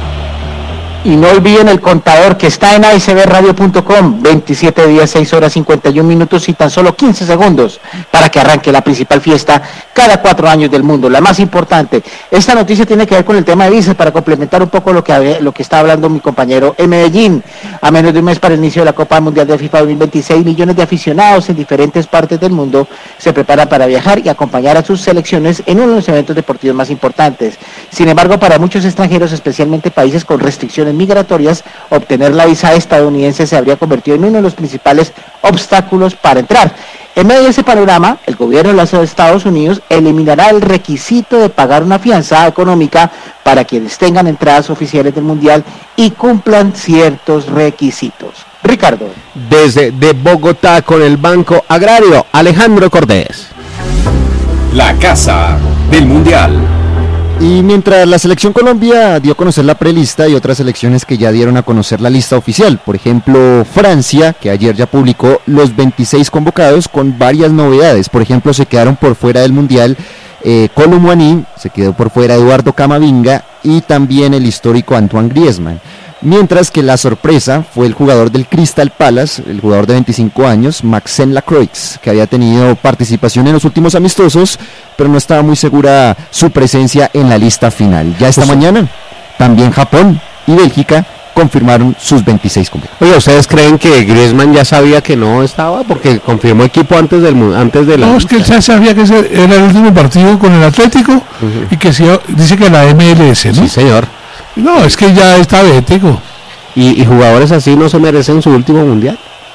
Y no olviden el contador que está en a s b radio punto com, veintisiete días, seis horas, cincuenta y un minutos y tan solo quince segundos para que arranque la principal fiesta cada cuatro años del mundo, la más importante. Esta noticia tiene que ver con el tema de visas, para complementar un poco lo que, lo que está hablando mi compañero en Medellín. A menos de un mes para el inicio de la Copa Mundial de FIFA dos mil veintiséis, millones de aficionados en diferentes partes del mundo se preparan para viajar y acompañar a sus selecciones en uno de los eventos deportivos más importantes. Sin embargo, para muchos extranjeros, especialmente países con restricciones migratorias, obtener la visa estadounidense se habría convertido en uno de los principales obstáculos para entrar. En medio de ese panorama, el gobierno de los Estados Unidos eliminará el requisito de pagar una fianza económica para quienes tengan entradas oficiales del Mundial y cumplan ciertos requisitos. Ricardo. Desde de Bogotá con el Banco Agrario, Alejandro Cordés. La Casa del Mundial. Y mientras la Selección Colombia dio a conocer la prelista, y otras selecciones que ya dieron a conocer la lista oficial. Por ejemplo, Francia, que ayer ya publicó los veintiséis convocados con varias novedades. Por ejemplo, se quedaron por fuera del Mundial eh, Kolo Muani, se quedó por fuera Eduardo Camavinga y también el histórico Antoine Griezmann. Mientras que la sorpresa fue el jugador del Crystal Palace, el jugador de veinticinco años, Maxence Lacroix, que había tenido participación en los últimos amistosos, pero no estaba muy segura su presencia en la lista final. Ya esta pues mañana, también Japón y Bélgica confirmaron sus veintiséis convocados. Oye, ¿ustedes creen que Griezmann ya sabía que no estaba? Porque confirmó equipo antes del antes de la... No, es que él ya sabía que ese era el último partido con el Atlético, uh-huh. y que sí, dice que la M L S, ¿no? Sí, señor. No, es que ya está bético. ¿Y, y jugadores así no se merecen su último mundial?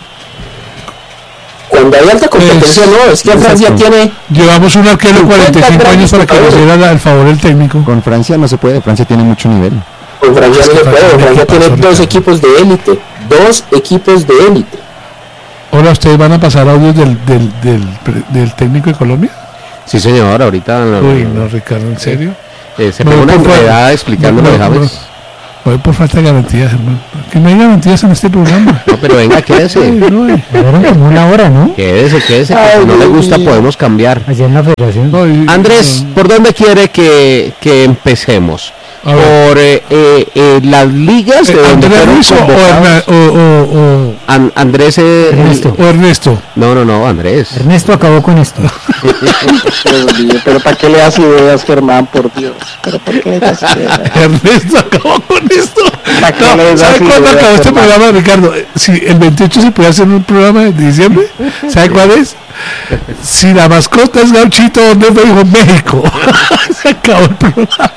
Cuando hay alta competencia, es, no, es que Francia tiene... Llevamos un arquero de cuarenta y cinco años para que nos diera el favor el técnico. Con Francia no se puede, Francia tiene mucho nivel. Con Francia no se puede, Francia tiene dos equipos de élite, dos equipos de élite. Hola, ¿ustedes van a pasar audios del, del, del, del técnico de Colombia? Sí, señor, ahorita... Uy, no, Ricardo, ¿en serio? Eh, se pone una enredada explicándolo de James. Voy por falta de garantías, hermano. Que no hay garantías en este programa. No, pero venga, quédese. Era como una hora, ¿no? Quédese, quédese. Que si no le gusta, podemos cambiar. Allá en la federación. No, y- Andrés, ¿por dónde quiere que, que empecemos? A ver. ¿Por eh, eh, eh, las ligas de Eh, donde ¿Andrés fueron Ruiz o, o, convocados? Herna- o, o- o- An- Andrés eh, Ernesto. o Ernesto? No, no, no, Andrés. Ernesto acabó con esto. Pero, pero ¿para qué le das ideas, Germán? Por Dios. ¿Pero por qué le das ideas? Ernesto acabó con esto. ¿Para qué No, le das ¿sabe cuándo ideas, acabó este Germán? programa, Ricardo? Si el veintiocho se puede hacer un programa de diciembre, ¿sabe cuál es? Si la mascota es Gauchito, ¿dónde fue? Dijo México. Se acabó el programa.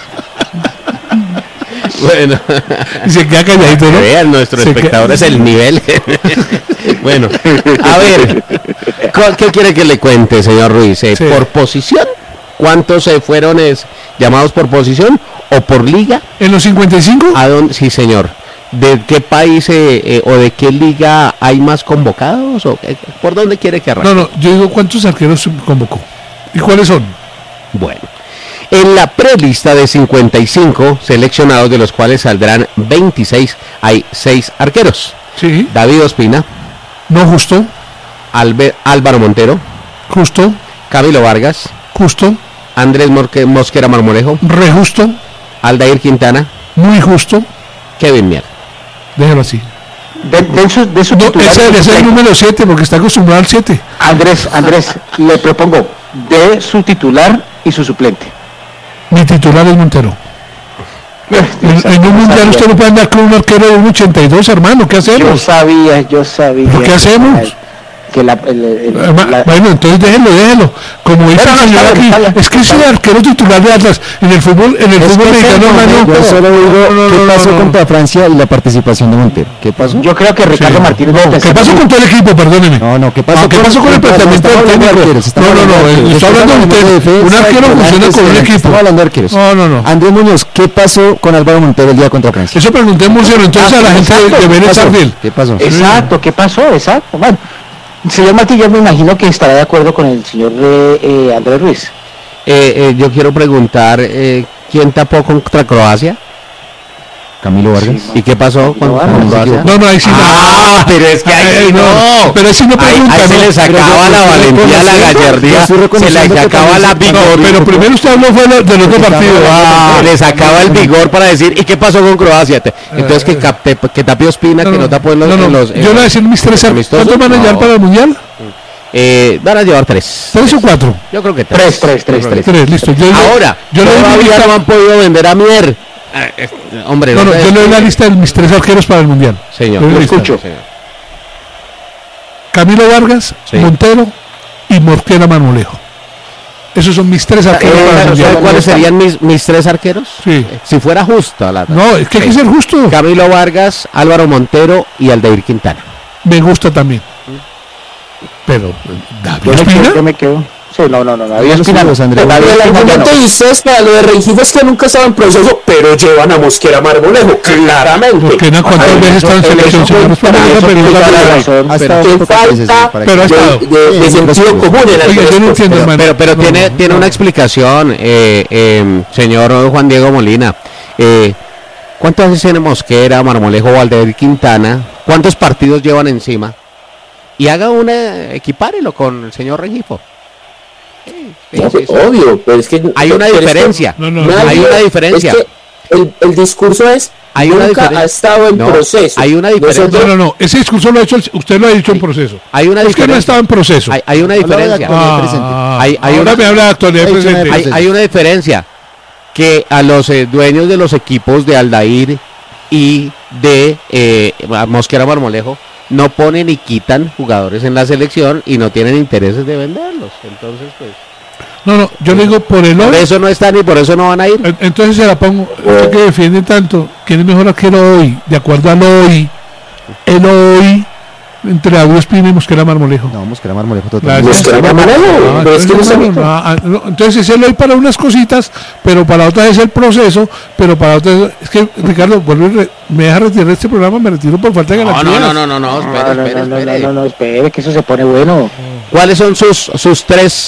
Bueno, Y se queda calladito, ¿no? vean, nuestro Se espectador queda- es el nivel. Bueno, a ver, ¿cu- ¿qué quiere que le cuente, señor Ruiz? Eh, Sí. ¿Por posición? ¿Cuántos se fueron es, llamados por posición o por liga? ¿En los cincuenta y cinco? ¿A dónde? Sí, señor. ¿De qué país eh, eh, o de qué liga hay más convocados? ¿O qué- por dónde quiere que arranque? No, no, yo digo cuántos arqueros convocó. ¿Y cuáles son? Bueno, en la prelista de cincuenta y cinco seleccionados, de los cuales saldrán veintiséis, hay seis arqueros. Sí. David Ospina, No, justo, Albe- Álvaro Montero, justo, Camilo Vargas, justo, Andrés Morque- Mosquera Marmolejo, re justo, Aldair Quintana, muy justo. Kevin Mier. Déjalo así. De, de su, de su No, titular, ese ese es el número siete porque está acostumbrado al siete. Andrés, Andrés, le propongo de su titular y su suplente. Mi titular es Montero. En, en un mundial usted no puede andar con un arquero de un ochenta y dos, hermano. ¿Qué Yo hacemos? sabía, yo sabía. ¿Por qué hacemos? Que la, el- el- Eh, ma- la- Bueno, entonces déjelo, déjelo. Como dice Pero el no, señor está bien, está aquí, bien. es que es el arquero titular de Atlas. En el fútbol, en el Es fútbol que es el mexicano, hermano. momento. Yo solo digo, No, no, ¿qué no, pasó no, no. contra Francia y la participación de Montero? ¿Qué pasó? yo creo que Ricardo Sí. Martínez debe ¿Qué pensar- pasó con todo el equipo? Perdóneme. No, no, ¿qué pasó, Ah, ¿qué pasó con el planteamiento del técnico? No, no, no, eh, estoy hablando de usted. Un arquero funciona con un equipo. Estamos hablando de arqueros. No, no, no. Andrés Muñoz, ¿qué pasó con Álvaro Montero el día contra Francia? Eso preguntémoselo entonces a la gente de, de Vélez Arfield. ¿Qué pasó? Exacto, ¿qué pasó? Exacto. Bueno, señor Martín, yo me imagino que estará de acuerdo con el señor eh, eh, Andrés Ruiz. Eh, eh, yo quiero preguntar, eh, ¿quién tapó contra Croacia? Camilo Vargas. ¿Y qué pasó con, Vargas. con Croacia? No, no, ahí sí no. Ah, pero es que ahí Ay, sí no. Pero ahí sí no Ahí, pregunta, ahí se ¿no? les Pero acaba yo la estoy valentía, la reconociendo- gallardía, yo estoy se les reconociendo que acaba también la se- vigor. No, pero primero usted habló fue de los dos partidos. Ah, Ah, les acaba el vigor para decir, ¿y qué pasó con Croacia? Te- Entonces que, cap- te- que tapé Ospina, no, que no, no tapó en los... no, no, en los- en yo le voy a los- decir mis tres arqueros. amistosos. ¿Cuántos van a llevar No. para el mundial? Eh, van a llevar tres. ¿Tres o cuatro? Yo creo que Tres, tres, tres, Yo creo que tres. Tres, listo. Yo, Ahora, yo le doy mi todavía lista. no han podido vender a Mier. Eh, eh, hombre, No, no, te- yo le doy la lista de mis tres arqueros para el mundial. Señor, Le doy lo la lista. escucho. Señor. Camilo Vargas, Sí. Montero y Mosquera Marmolejo. Esos son mis tres arqueros Eh, para el ¿sabe mundial. ¿Sabe cuáles serían mis, mis tres arqueros? Sí. Eh, Si fuera justo la No, es que hay que Sí. ser justo. Camilo Vargas, Álvaro Montero y Aldair Quintana. Me gusta también. Pero, David Yo me Ospina. quedo, yo me quedo. Sí, no, no, no. David Los Ospina no. últimos, Andrés. David El Ospina argumento no. de ustedes para lo de Rengifo es que nunca estaba en proceso, pero llevan a Mosquera Marmolejo, claramente. Porque no, ¿cuántas Ay, veces eso- está en eso- selección? eso- señor? No es para eso- nada, eso- pero eso- no toda sabe la nada. razón. Ha Pero estado que pocas veces, falta para pero ha que- estado. de, de- de sentido común en Oiga, yo no algunas entiendo, cosas. hermano. Pero, pero No, tiene, no, tiene no. una explicación, eh, eh, señor Juan Diego Molina. Eh, ¿Cuántas veces tiene Mosquera, Marmolejo o Aldair Quintana? ¿Cuántos partidos llevan encima? Y haga una, equipárelo con el señor Rengifo. Sí, sí, No, sí, sí. obvio, pero es que Hay una pero es que diferencia. No, no, nadie- hay una diferencia. Es que el, el discurso es Hay una nunca diferencia. ha estado en No, proceso. hay una diferencia. Nosotros- No, no, no. Ese discurso lo ha hecho, el- usted lo ha dicho en proceso. Hay una Es que no diferencia. estaba en proceso. Hay, hay una Hablaba de diferencia. actualidad Ah, presente. Hay- hay ahora una- me habla de actualidad Hay- presente. Hay, hay una diferencia que a los eh, dueños de los equipos de Aldair y de eh, Mosquera Marmolejo no ponen y quitan jugadores en la selección y no tienen intereses de venderlos. Entonces, pues, No, no, yo le digo por el por hoy. eso no están y por eso no van a ir. En- Entonces se la pongo. Usted que defiende tanto, ¿quién es mejor arquero hoy? De acuerdo al hoy, el hoy, entre David Ospina y Mosquera Marmolejo. No, Mosquera Marmolejo Gracias. totalmente. Mosquera Marmolejo, Ah, pero es que no entonces, se- no, no, ah, no, entonces es el hoy para unas cositas, pero para otras es el proceso, pero para otras es que Ricardo, vuelve, y re- me deja retirar este programa, me retiro por falta de No, garantías. no, no, no, no, no, espere, No, no, espere, no, no, espere. no, no, no, espere, que eso se pone bueno. ¿Cuáles son sus, sus tres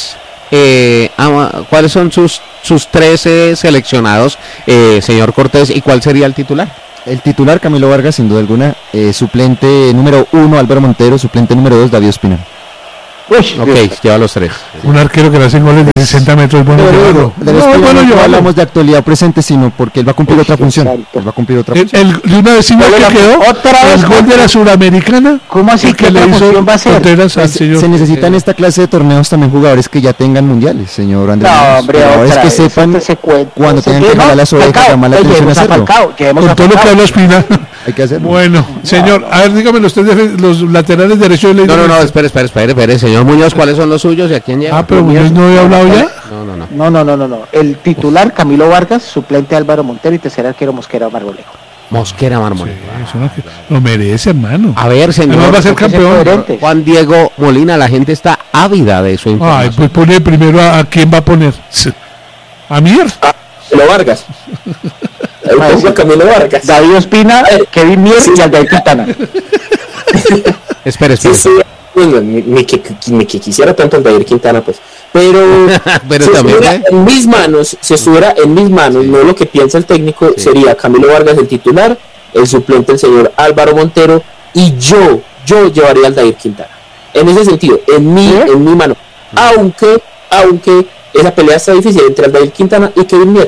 eh, ah, ¿cuáles son sus, sus trece seleccionados, eh, señor Cortés, y cuál sería el titular? El titular, Camilo Vargas, sin duda alguna, eh, suplente número uno, Álvaro Montero, suplente número dos, David Ospina. Uy, ok, Dios. Lleva los tres. Un arquero que le hace goles de sesenta metros, bueno, no, no, no, bueno, no hablamos de actualidad presente, sino porque él va a cumplir Uy, otra función. Él va a cumplir otra el, función. El, de una vez sí me quedó otra el gol de la Suramericana. ¿Cómo así que le hizo va a ser? Pues, se necesitan en esta clase de torneos también jugadores que ya tengan mundiales, señor Andrés. No, hombre, jugadores que sepan cuando tengan que jalar las orejas, llamar la atención a hacerlo. Con todo lo que habla Ospina. Hay que hacerlo. Bueno, señor, a ver, dígame los tres los laterales derechos de la No, no, no, espere, espere, espere, espere, señor Muñoz, ¿cuáles son los suyos y a quién lleva? Ah, pero Muñoz no había hablado ya. No, no, no. No, no, no, no, no. El titular Camilo Vargas, suplente Álvaro Montero y tercer arquero Mosquera Marmolejo. Mosquera Marmolejo. Sí, lo merece, hermano. A ver, señor. No va a ser campeón. Juan Diego Molina, la gente está ávida de su información. Ay, pues pone primero a, a quién va a poner. A Mier. Camilo Vargas. Camilo Vargas. David Ospina, Kevin Mier y Aldair Quintana. Espera, espera. Sí, sí. Bueno, ni, ni, que, ni que quisiera tanto Aldair Quintana, pues. Pero, pero si también, estuviera ¿eh? en mis manos, si estuviera en mis manos, sí. No lo que piensa el técnico, sí. Sería Camilo Vargas el titular, el suplente el señor Álvaro Montero, y yo, yo llevaría a Aldair Quintana. En ese sentido, en mi, ¿Eh? en mi mano. Aunque, aunque esa pelea está difícil entre Aldair Quintana y Kevin Mier.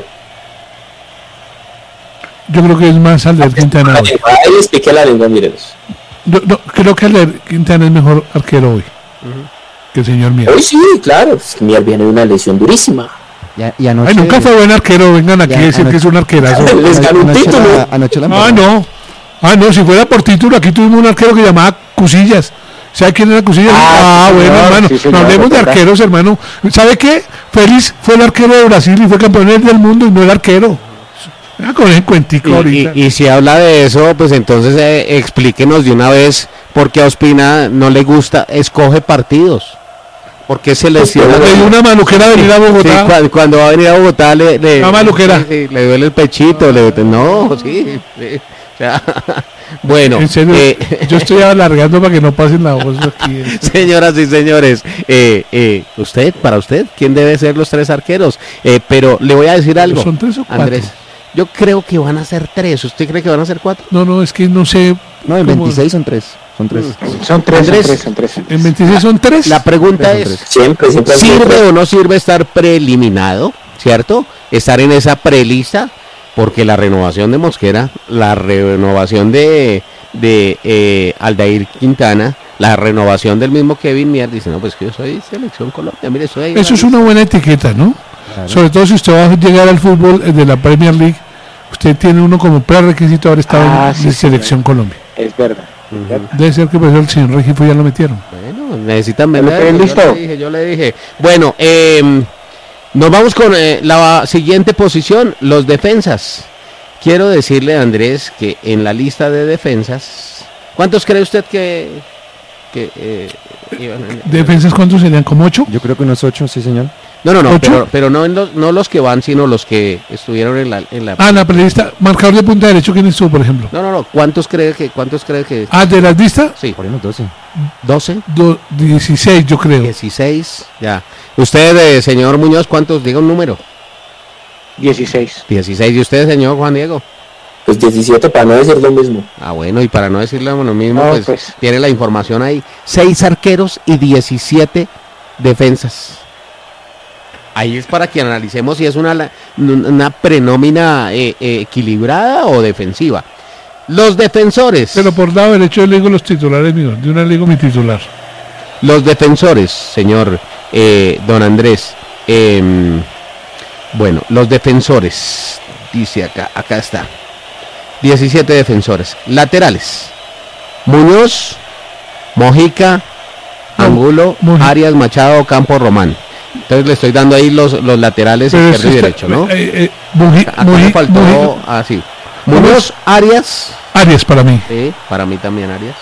Yo creo que es más Aldair Quintana. Ahí le expliqué la lengua, mírenos. No, no, creo que Aldair Quintana es mejor arquero hoy uh-huh. que el señor Mier. Hoy sí, claro. Mier viene de una lesión durísima. Ya, y anoche, Ay, nunca fue buen arquero. Vengan aquí a decir anoche, que es un arquerazo. Les ganó un título. La, anoche la ah, no. Ah, no. Si fuera por título, aquí tuvimos un arquero que llamaba Cusillas. ¿Sabe quién era Cusillas? Ah, ah sí, bueno, señor, hermano. Sí, no hablemos de arqueros, hermano. ¿Sabe qué? Félix fue el arquero de Brasil y fue campeón del mundo y no el arquero. Ah, con el cuentico y, ahorita. Y, y si habla de eso, pues entonces eh, explíquenos de una vez por qué a Ospina no le gusta, escoge partidos. Porque se lesiona. Le dio una maluquera venir a Bogotá. Sí, cuando, cuando va a venir a Bogotá le, le, una maluquera. Sí, sí, le duele el pechito. Le, no, sí. sí o sea, bueno, en serio, eh, yo estoy alargando para que no pasen la voz aquí. Señoras y señores, eh, eh, usted, para usted, ¿quién debe ser los tres arqueros? Eh, pero le voy a decir algo. ¿Son tres o cuatro? Andrés. Yo creo que van a ser tres. ¿Usted cree que van a ser cuatro? No, no, es que no sé. No, en veintiséis son tres. Son tres. Son tres, Andrés, son tres, son tres. En veintiséis son tres. La pregunta tres es, siempre, siempre ¿sirve o no sirve estar preeliminado? ¿Cierto? Estar en esa prelista, porque la renovación de Mosquera, la renovación de, de eh, Aldair Quintana, la renovación del mismo Kevin Mier, dice, no, pues que yo soy Selección Colombia, mire, soy ahí. Eso es una buena etiqueta, ¿no? Claro. Sobre todo si usted va a llegar al fútbol de la Premier League, usted tiene uno como prerequisito haber estado ah, en sí, Selección sí, Colombia. Es verdad. Uh-huh. Debe ser que por eso el señor Regifo ya lo metieron. Bueno, necesitan vender. Yo le dije, yo le dije. Bueno, eh, nos vamos con eh, la siguiente posición, los defensas. Quiero decirle a Andrés que en la lista de defensas, ¿cuántos cree usted que, que eh, iban en... defensas cuántos serían? ¿Como ocho? Yo creo que unos ocho, sí señor. No, no, no, pero, pero no, en los, no los que van, sino los que estuvieron en la... En la ah, la prelista, marcador de punta derecho, ¿quién estuvo, por ejemplo? No, no, no, ¿cuántos cree que...? ¿Cuántos cree que...? Ah, ¿de las listas? Sí. Por ahí doce. ¿doce? Do, dieciséis, yo creo. dieciséis, ya. Usted, eh, señor Muñoz, ¿cuántos? Diga un número. dieciséis. dieciséis, ¿y usted, señor Juan Diego? Pues diecisiete, para no decir lo mismo. Ah, bueno, y para no decir lo mismo, no, pues, pues tiene la información ahí. seis arqueros y diecisiete defensas. Ahí es para que analicemos si es una, una prenómina eh, eh, equilibrada o defensiva. Los defensores. Pero por lado derecho yo le digo los titulares míos, de una le digo mi titular. Los defensores, señor eh, don Andrés. Eh, bueno, los defensores. Dice acá, acá está. diecisiete defensores. Laterales. Muñoz, Mojica, Angulo, no, Arias, Machado, Campo, Román. Entonces le estoy dando ahí los, los laterales pero izquierdo y derecho, ¿no? Eh, eh, Muji, Acá Muji, me faltó, Muji, ah, sí. Muñoz, Arias. Arias para mí. Sí, para mí también Arias.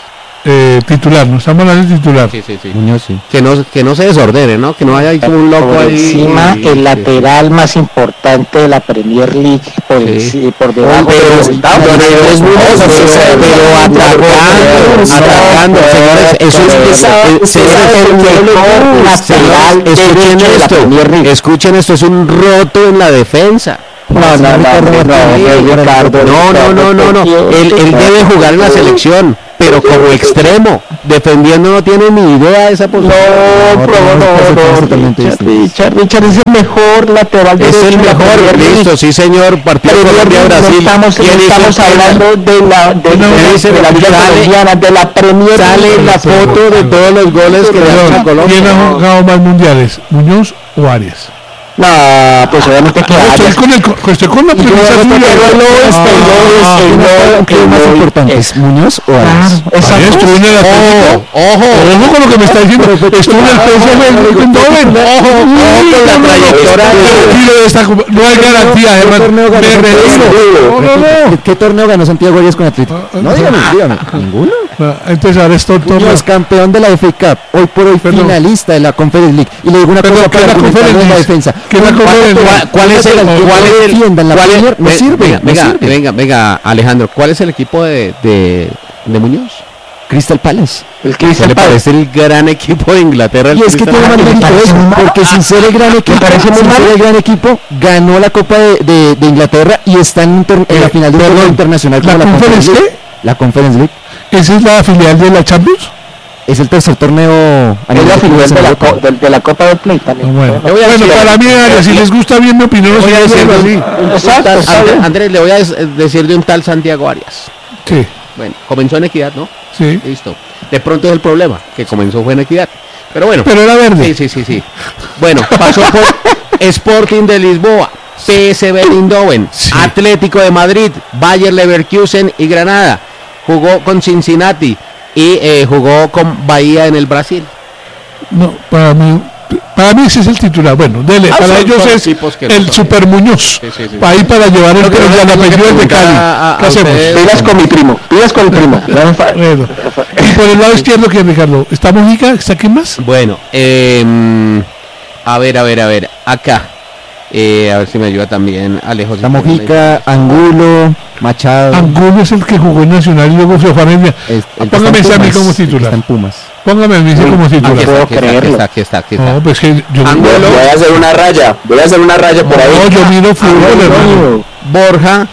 Eh, titular, no estamos hablando de titular. Sí, sí, sí. Muñoz, sí. Que no, que no se desordene, ¿no? Que no haya ahí como un loco por ahí. encima, y- el sí, lateral más importante de la Premier League, por, Sí. enci- por debajo Pero- de los pero es muy pero, necesario. pero atacando, atacando, señores, eso es- Pero- es- pero- es- señores, es el mejor lateral escuchen derecho de la Premier esto, League. escuchen esto, es un roto en la defensa. No, no, no, no, no, Ricardo, No, no, no, no, no. Él, él debe jugar en la selección, pero como extremo, defendiendo no tiene ni idea de esa posición. No, No, pero no, no, no, totalmente Richard, distinto. Richard, Richard es el mejor lateral Es derecho el de la mejor, Premier League. listo, sí señor, partido Premier League, Colombia-Brasil. no estamos, no ¿Quién hizo estamos el penal? hablando de la, de, No, de- dice, de la Liga sale- Colombiana, de la Premier Sale League. la foto de todos los goles que le dan a Perdón, Colombia. ¿quién ha jugado más mundiales? ¿Muñoz o Arias? No, pues obviamente que No, estoy Arias. con, el, co- estoy con la Y yo premisa no suya. tengo el oeste, el oeste, el oeste, ¿Qué es más el oeste. importante? ¿Es Muñoz o Arias? Claro, exacto. Arias estuvo en el Atlético. Ojo, Ojo con lo que me está diciendo. Estuvo en el P S V Eindhoven. ojo, ojo con la trayectoria. Tranquilo, esta- No hay garantía, ¿Qué además. torneo ganó Me Santiago? retiro. No, no, no. ¿Qué, qué torneo ganó Santiago Arias con Atlético? No, dígame, dígame. ¿Ninguno? Ah, Entonces ahora es tonto. Muñoz, campeón de la F A Cup, hoy por hoy Perdón. finalista de la Conference League. Y le digo una Perdón, cosa ¿qué es para la argumentarlo en la Conference League? defensa. ¿Qué es la Un Conference empate League? con- ¿Cuál es el que cuál no es el defiendan la cuál es- Premier? No ve- sirve, venga, no venga, sirve. venga, venga, Alejandro, ¿cuál es el equipo de, de, de Muñoz? Crystal Palace. El ¿Qué Crystal le Palace. parece el gran equipo de Inglaterra? el Y es que Crystal tiene más Palace? mérito eso, porque sin ser el gran equipo, parece muy sin mal. ser el gran equipo, ganó la Copa de, de- de Inglaterra y está en, inter- en la final de un torneo internacional como ¿la la Conference Conference League. La Conference League ¿Esa es la filial de la Champions? es el tercer torneo a Es nivel la de final clubes de en la, Europa. co- de, de la Copa del Play Ah, también. Bueno, Le voy a bueno decir para algo. mí, Arias, si les gusta bien mi opinión, Voy a no decir así. Exacto, Tal- está Andrés, bien. Andrés, le voy a des- decir de un tal Santiago Arias. Sí, Bueno, comenzó en Equidad, ¿no? sí. Listo. De pronto es el problema, que comenzó fue en Equidad. Pero bueno. Pero era verde. Sí, sí, sí, sí. Bueno, pasó por Sporting de Lisboa, P S V Eindhoven, Sí. Atlético de Madrid, Bayer Leverkusen y Granada. Jugó con Cincinnati y eh, jugó con Bahía en el Brasil. No, para mí, para mí ese es el titular. Bueno, dele, Ah, para son- ellos son es tipos que no el son- Super Muñoz. Sí, sí, sí. Para ahí para llevar el Lo que el no- apellido lo que de preguntar Cali. a- a- ¿Qué a hacemos? ustedes. Pilas con mi primo, pilas con el primo. Bueno, y por el lado izquierdo, ¿quién, Ricardo? ¿Está Mojica? ¿Está quién más? Bueno, eh, a ver, a ver, a ver, acá. Eh, a ver si me ayuda también Alejo. La Mojica, Angulo, Machado. Angulo es el que jugó en Nacional y luego se fue a Arabia. el- el que Póngame está ese en a mí Pumas, como el que titular. está en Pumas. Póngame a mí ese como Aquí titular. está, puedo aquí está, aquí creerlo. está, aquí está, aquí está. No, pues que yo Angulo. Voy a hacer una raya, voy a hacer una raya por ahí. no, yo miro fútbol, hermano. Borja,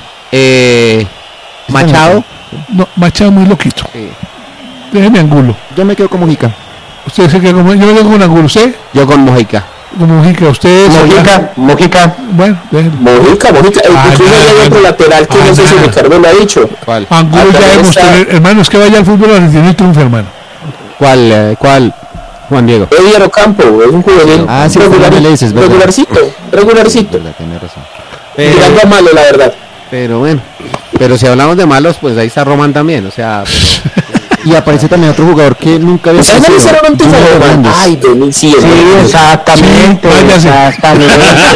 eh, Machado. No, Machado muy loquito. Sí. Déjeme Angulo. Yo me quedo con Mojica. Usted se queda como, yo me quedo con Angulo. ¿Usted? Yo con Mojica. Como Mojica. ¿Usted? Mojica, Mojica. Bueno, déjeme. Mojica, Mojica. Ah, Incluso ya, hay ya, otro ya. lateral que Ah, no sé si ya. Ricardo lo ha dicho. ¿Cuál? Angulo Ah, ya también demostró, está- hermano, es que vaya al fútbol argentino y triunfa, hermano. ¿Cuál? eh, ¿Cuál? Juan Diego. Eddie Ocampo, es un juvenil. Ah, sí, regular- Fernando Leis, es verdad. regularcito, regularcito. Verdad, tiene razón. Pero, Tirando a malo, la verdad. pero bueno. Pero si hablamos de malos, pues ahí está Román también. O sea, pero- Y aparece también otro jugador que nunca había ¿Ustedes no hicieron un tifo, Junior Román? Hernández. Ay, Denis, sí, es Sí, verdad. exactamente, Sí, váyase. exactamente.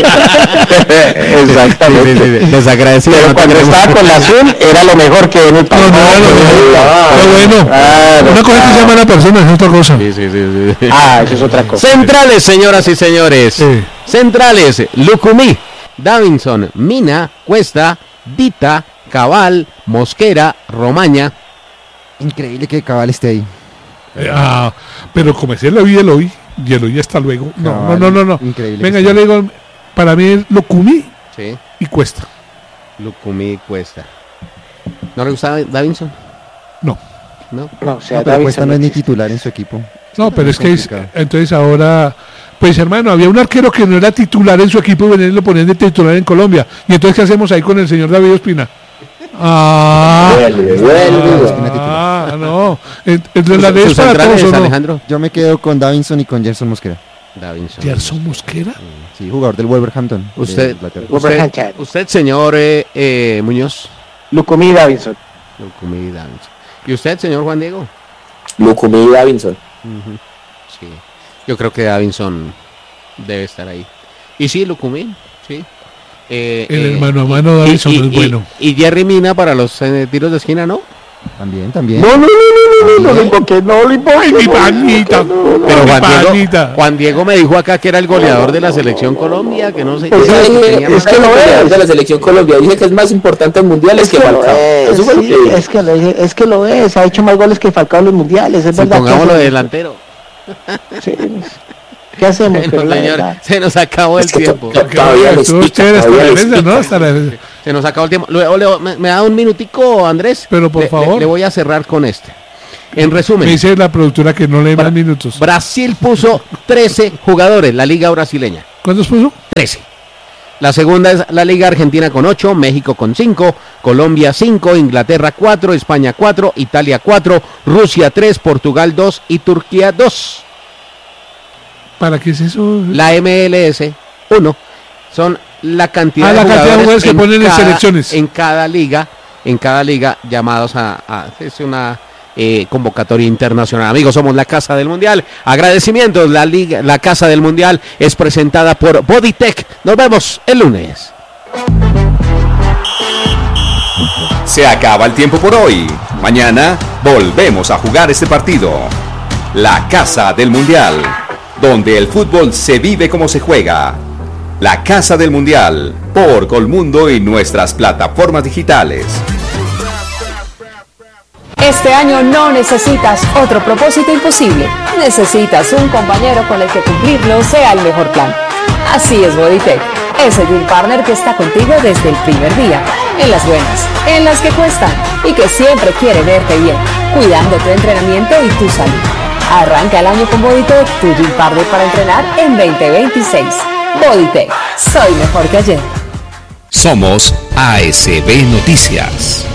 Exactamente. Sí, sí, sí, desagradecido. Pero no cuando tenemos- estaba con la azul era lo mejor que en el No, no era lo mejor. Pero bueno, Claro, una cosa es que se llama a la persona, es otra cosa. Sí, sí, sí, sí. Ah, eso es otra cosa. Centrales, señoras y señores. Sí. Centrales, Lucumí, Davinson, Mina, Cuesta, Dita, Cabal, Mosquera, Romaña. Increíble que Cabal esté ahí. Eh, ah, pero comencé la vida el hoy y el hoy hasta luego. No, no, Cabal, no, no, no. increíble Venga, que yo esté. le digo, para mí es Locumí Sí, y Cuesta. Lucumí, Cuesta. ¿No le gusta Davinson? No. No. No, o sea, No, pero David Cuesta no es ni titular en su equipo. No, pero es que es, complicado. entonces ahora, pues hermano, había un arquero que no era titular en su equipo y venían y lo ponían de titular en Colombia. Y entonces, ¿qué hacemos ahí con el señor David Ospina? Ah, Vuelve, vuelve. ah, no. En- Entre la ¿Sus- ley es sus para centrales, todos, ¿o no? Alejandro? Yo me quedo con Davinson y con Gerson Mosquera. Davinson. ¿Gerson Mosquera? Sí, jugador del Wolverhampton. de Usted, Inglaterra. usted, Wolverhampton. usted, señor eh, eh, Muñoz. Lucumí Davinson. Lucumí, Davinson. ¿Y usted, señor Juan Diego? Lucumí y Davinson. Sí. Yo creo que Davinson debe estar ahí. Y sí, Lucumí, sí. Eh, El eh, hermano a mano y- Davinson y- no es y- bueno. Y Jerry Mina para los eh, tiros de esquina, ¿no? También, también. No, no, no, no, No lo invoqué, no lo invoqué. Mi panita. Pero Juan Diego, Juan Diego me dijo acá que era el goleador de la selección Colombia, que no sé qué. Es, es que lo es de la selección Colombia. Dije que es más importante en mundiales que Falcao. Es, sí, es, que lo, es que lo es. Ha hecho más goles que Falcao en los mundiales. Es si verdad. Pongámoslo de delantero. Sí. ¿Qué hacemos? Bueno, señor, se nos acabó el es que tiempo. To, to, todavía les pica, todavía les pica. ¿no? Hasta la... Se nos acabó el tiempo. Luego, luego, me, me da un minutico, Andrés. Pero por le, favor. Le, le voy a cerrar con este. En resumen. Me dice la productora que no lee más minutos. Brasil puso trece jugadores, la liga brasileña. ¿Cuántos puso? trece. La segunda es la liga argentina con ocho, México con cinco, Colombia cinco, Inglaterra cuatro, España cuatro, Italia cuatro, Rusia tres, Portugal dos y Turquía dos. ¿Para qué es eso? La M L S uno. Son la cantidad ah, de la jugadores, cantidad de jugadores que en ponen cada, en selecciones. En cada liga, en cada liga llamados a... a es una eh, convocatoria internacional. Amigos, somos la Casa del Mundial. Agradecimientos. La, liga, la Casa del Mundial es presentada por Bodytech. Nos vemos el lunes. Se acaba el tiempo por hoy. Mañana volvemos a jugar este partido. La Casa del Mundial, donde el fútbol se vive como se juega. La Casa del Mundial, por Colmundo y nuestras plataformas digitales. Este año no necesitas otro propósito imposible. Necesitas un compañero con el que cumplirlo sea el mejor plan. Así es Bodytech, ese Dream Partner que está contigo desde el primer día. En las buenas, en las que cuestan y que siempre quiere verte bien, cuidando tu entrenamiento y tu salud. Arranca el año con Bodytech, tu Dream Partner para entrenar en veinte veintiséis. Bodytech, soy mejor que ayer. Somos A S B Noticias.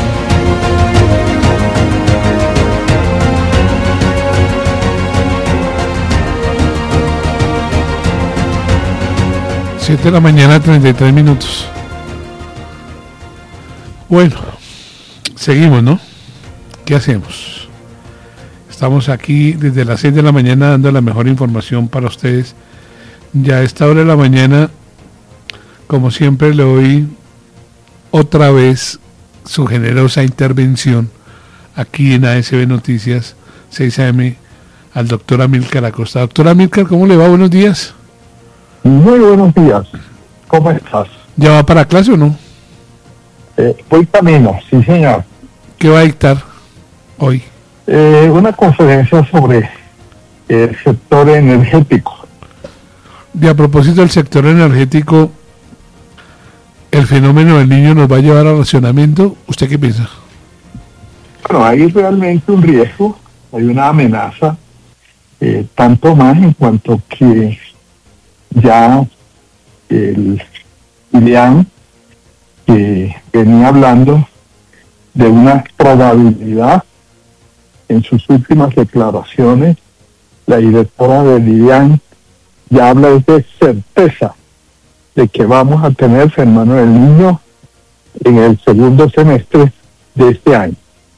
siete de la mañana, treinta y tres minutos. Bueno, seguimos, ¿no? ¿Qué hacemos? Estamos aquí desde las seis de la mañana dando la mejor información para ustedes. Ya a esta hora de la mañana, como siempre, le doy otra vez su generosa intervención aquí en A S B Noticias seis A M al doctor Amílcar Acosta. Doctor Amílcar, ¿cómo le va? Buenos días. Muy buenos días. ¿Cómo estás? ¿Ya va para clase o no? Eh, voy camino, sí señor. ¿Qué va a dictar hoy? Eh, una conferencia sobre el sector energético. Y a propósito del sector energético, ¿el fenómeno del niño nos va a llevar al racionamiento? ¿Usted qué piensa? Bueno, hay realmente un riesgo, hay una amenaza, eh, tanto más en cuanto que ya el Ilian, que venía hablando de una probabilidad en sus últimas declaraciones, la directora del Ilian ya habla de certeza de que vamos a tener fenómeno del niño en el segundo semestre de este año.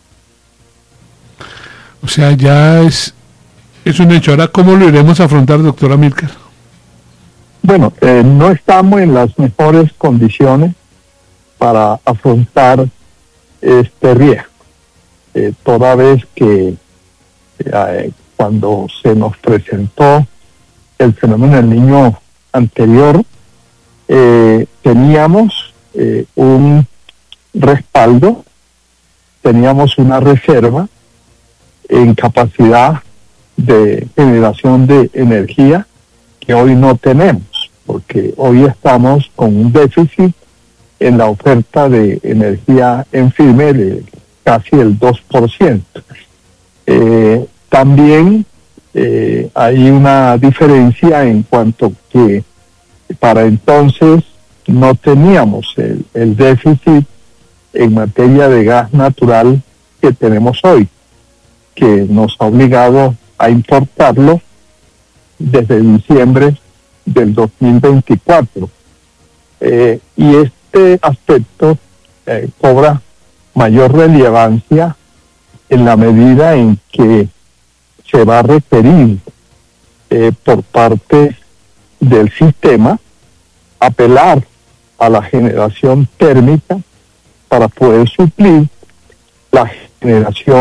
O sea, ya es, es un hecho. Ahora, ¿cómo lo iremos a afrontar, doctora Amílcar? Bueno, eh, no estamos en las mejores condiciones para afrontar este riesgo, eh, toda vez que eh, cuando se nos presentó el fenómeno del niño anterior, eh, teníamos eh, un respaldo, teníamos una reserva en capacidad de generación de energía que hoy no tenemos, porque hoy estamos con un déficit en la oferta de energía en firme de casi el dos por ciento. Eh, también eh, hay una diferencia en cuanto que para entonces no teníamos el, el déficit en materia de gas natural que tenemos hoy, que nos ha obligado a importarlo desde diciembre del dos mil veinticuatro. Eh, y este aspecto eh, cobra mayor relevancia en la medida en que se va a requerir eh, por parte del sistema apelar a la generación térmica para poder suplir la generación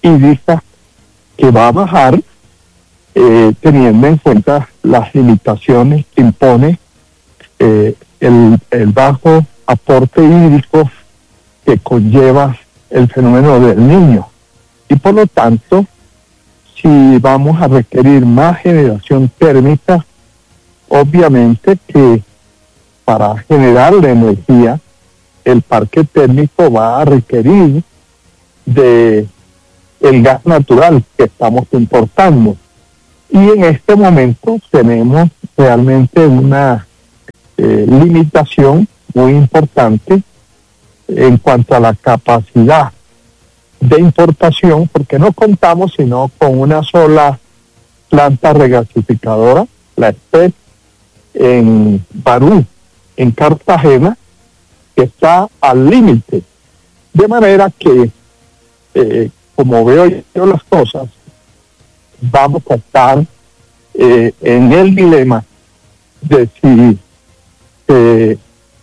hídrica que va a bajar eh, teniendo en cuenta las limitaciones que impone eh, el, el bajo aporte hídrico que conlleva el fenómeno del Niño. Y por lo tanto, si vamos a requerir más generación térmica, obviamente que para generar la energía, el parque térmico va a requerir de el gas natural que estamos importando. Y en este momento tenemos realmente una eh, limitación muy importante en cuanto a la capacidad de importación, porque no contamos sino con una sola planta regasificadora, la E P E C, en Barú, en Cartagena, que está al límite. De manera que, eh, como veo yo las cosas, vamos a estar eh, en el dilema de si se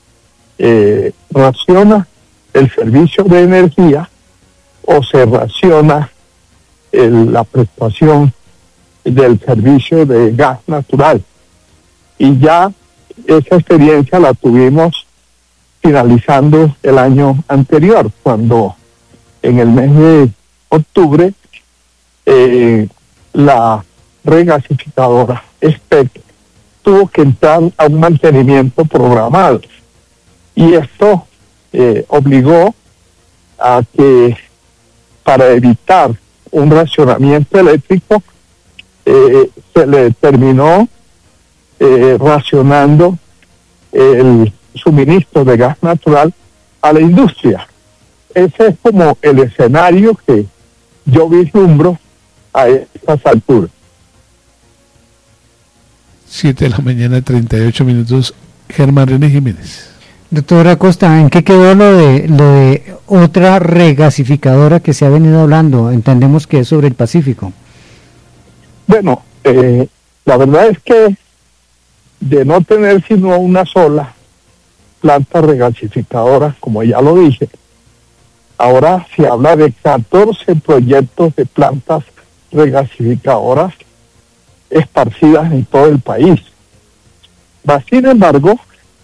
eh, raciona el servicio de energía o se raciona el, la prestación del servicio de gas natural. Y ya esa experiencia la tuvimos finalizando el año anterior, cuando en el mes de octubre eh, la regasificadora S P E C tuvo que entrar a un mantenimiento programado. Y esto eh, obligó a que, para evitar un racionamiento eléctrico, eh, se le terminó eh, racionando el suministro de gas natural a la industria. Ese es como el escenario que yo vislumbro a estas alturas. siete de la mañana, treinta y ocho minutos. Germán René Jiménez. Doctora Acosta, ¿en qué quedó lo de lo de otra regasificadora que se ha venido hablando? Entendemos que es sobre el Pacífico. Bueno, eh, la verdad es que de no tener sino una sola planta regasificadora, como ya lo dije, ahora se habla de catorce proyectos de plantas regasificadoras esparcidas en todo el país. Va, sin embargo,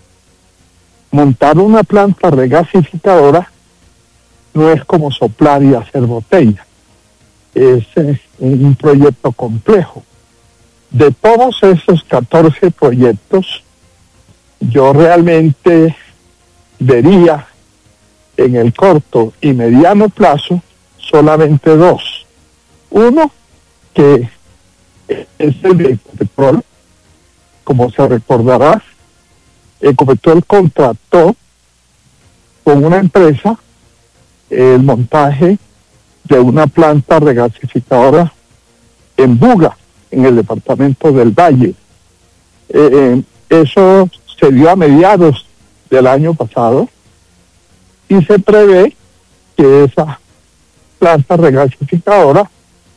montar una planta regasificadora no es como soplar y hacer botella. Es, es un proyecto complejo. De todos esos catorce proyectos, yo realmente vería en el corto y mediano plazo solamente dos. Uno, que es el de Ecopetrol. Como se recordará, Ecopetrol contrató con una empresa el montaje de una planta regasificadora en Buga, en el departamento del Valle. Eh, eso se dio a mediados del año pasado y se prevé que esa planta regasificadora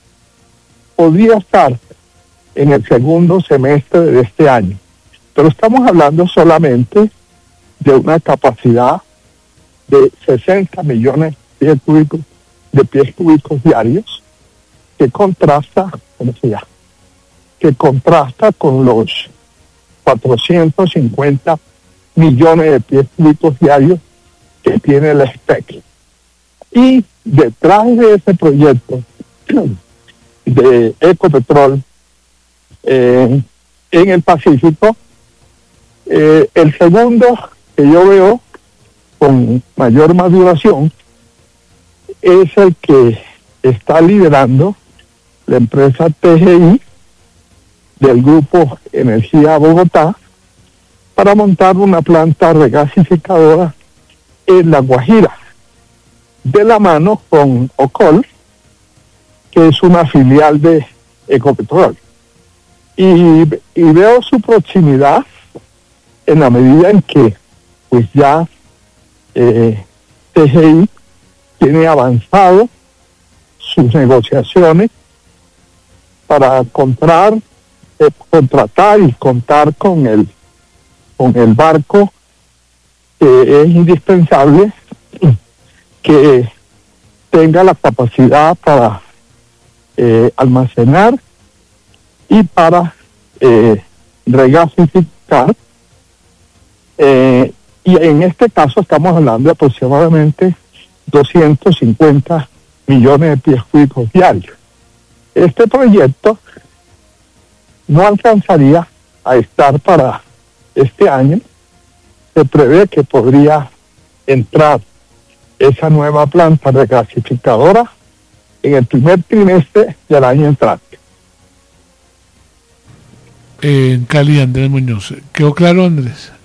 podría estar en el segundo semestre de este año. Pero estamos hablando solamente de una capacidad de sesenta millones de pies cúbicos, de pies cúbicos diarios, que contrasta, ¿cómo se llama? que contrasta con los cuatrocientos cincuenta millones de pies cúbicos diarios que tiene la S P E C. Y detrás de ese proyecto de Ecopetrol eh, en el Pacífico, eh, el segundo que yo veo con mayor maduración es el que está liderando la empresa T G I del Grupo Energía Bogotá para montar una planta regasificadora en La Guajira, de la mano con Ocol, que es una filial de Ecopetrol. Y, y veo su proximidad en la medida en que pues ya eh, T G I tiene avanzado sus negociaciones para comprar, eh, contratar y contar con el con el barco que es indispensable que tenga la capacidad para eh, almacenar y para eh, regasificar. Eh, y en este caso estamos hablando de aproximadamente doscientos cincuenta millones de pies cúbicos diarios. Este proyecto no alcanzaría a estar para este año. Se prevé que podría entrar esa nueva planta regasificadora en el primer trimestre del año entrante. En Cali, Andrés Muñoz. ¿Quedó claro, Andrés?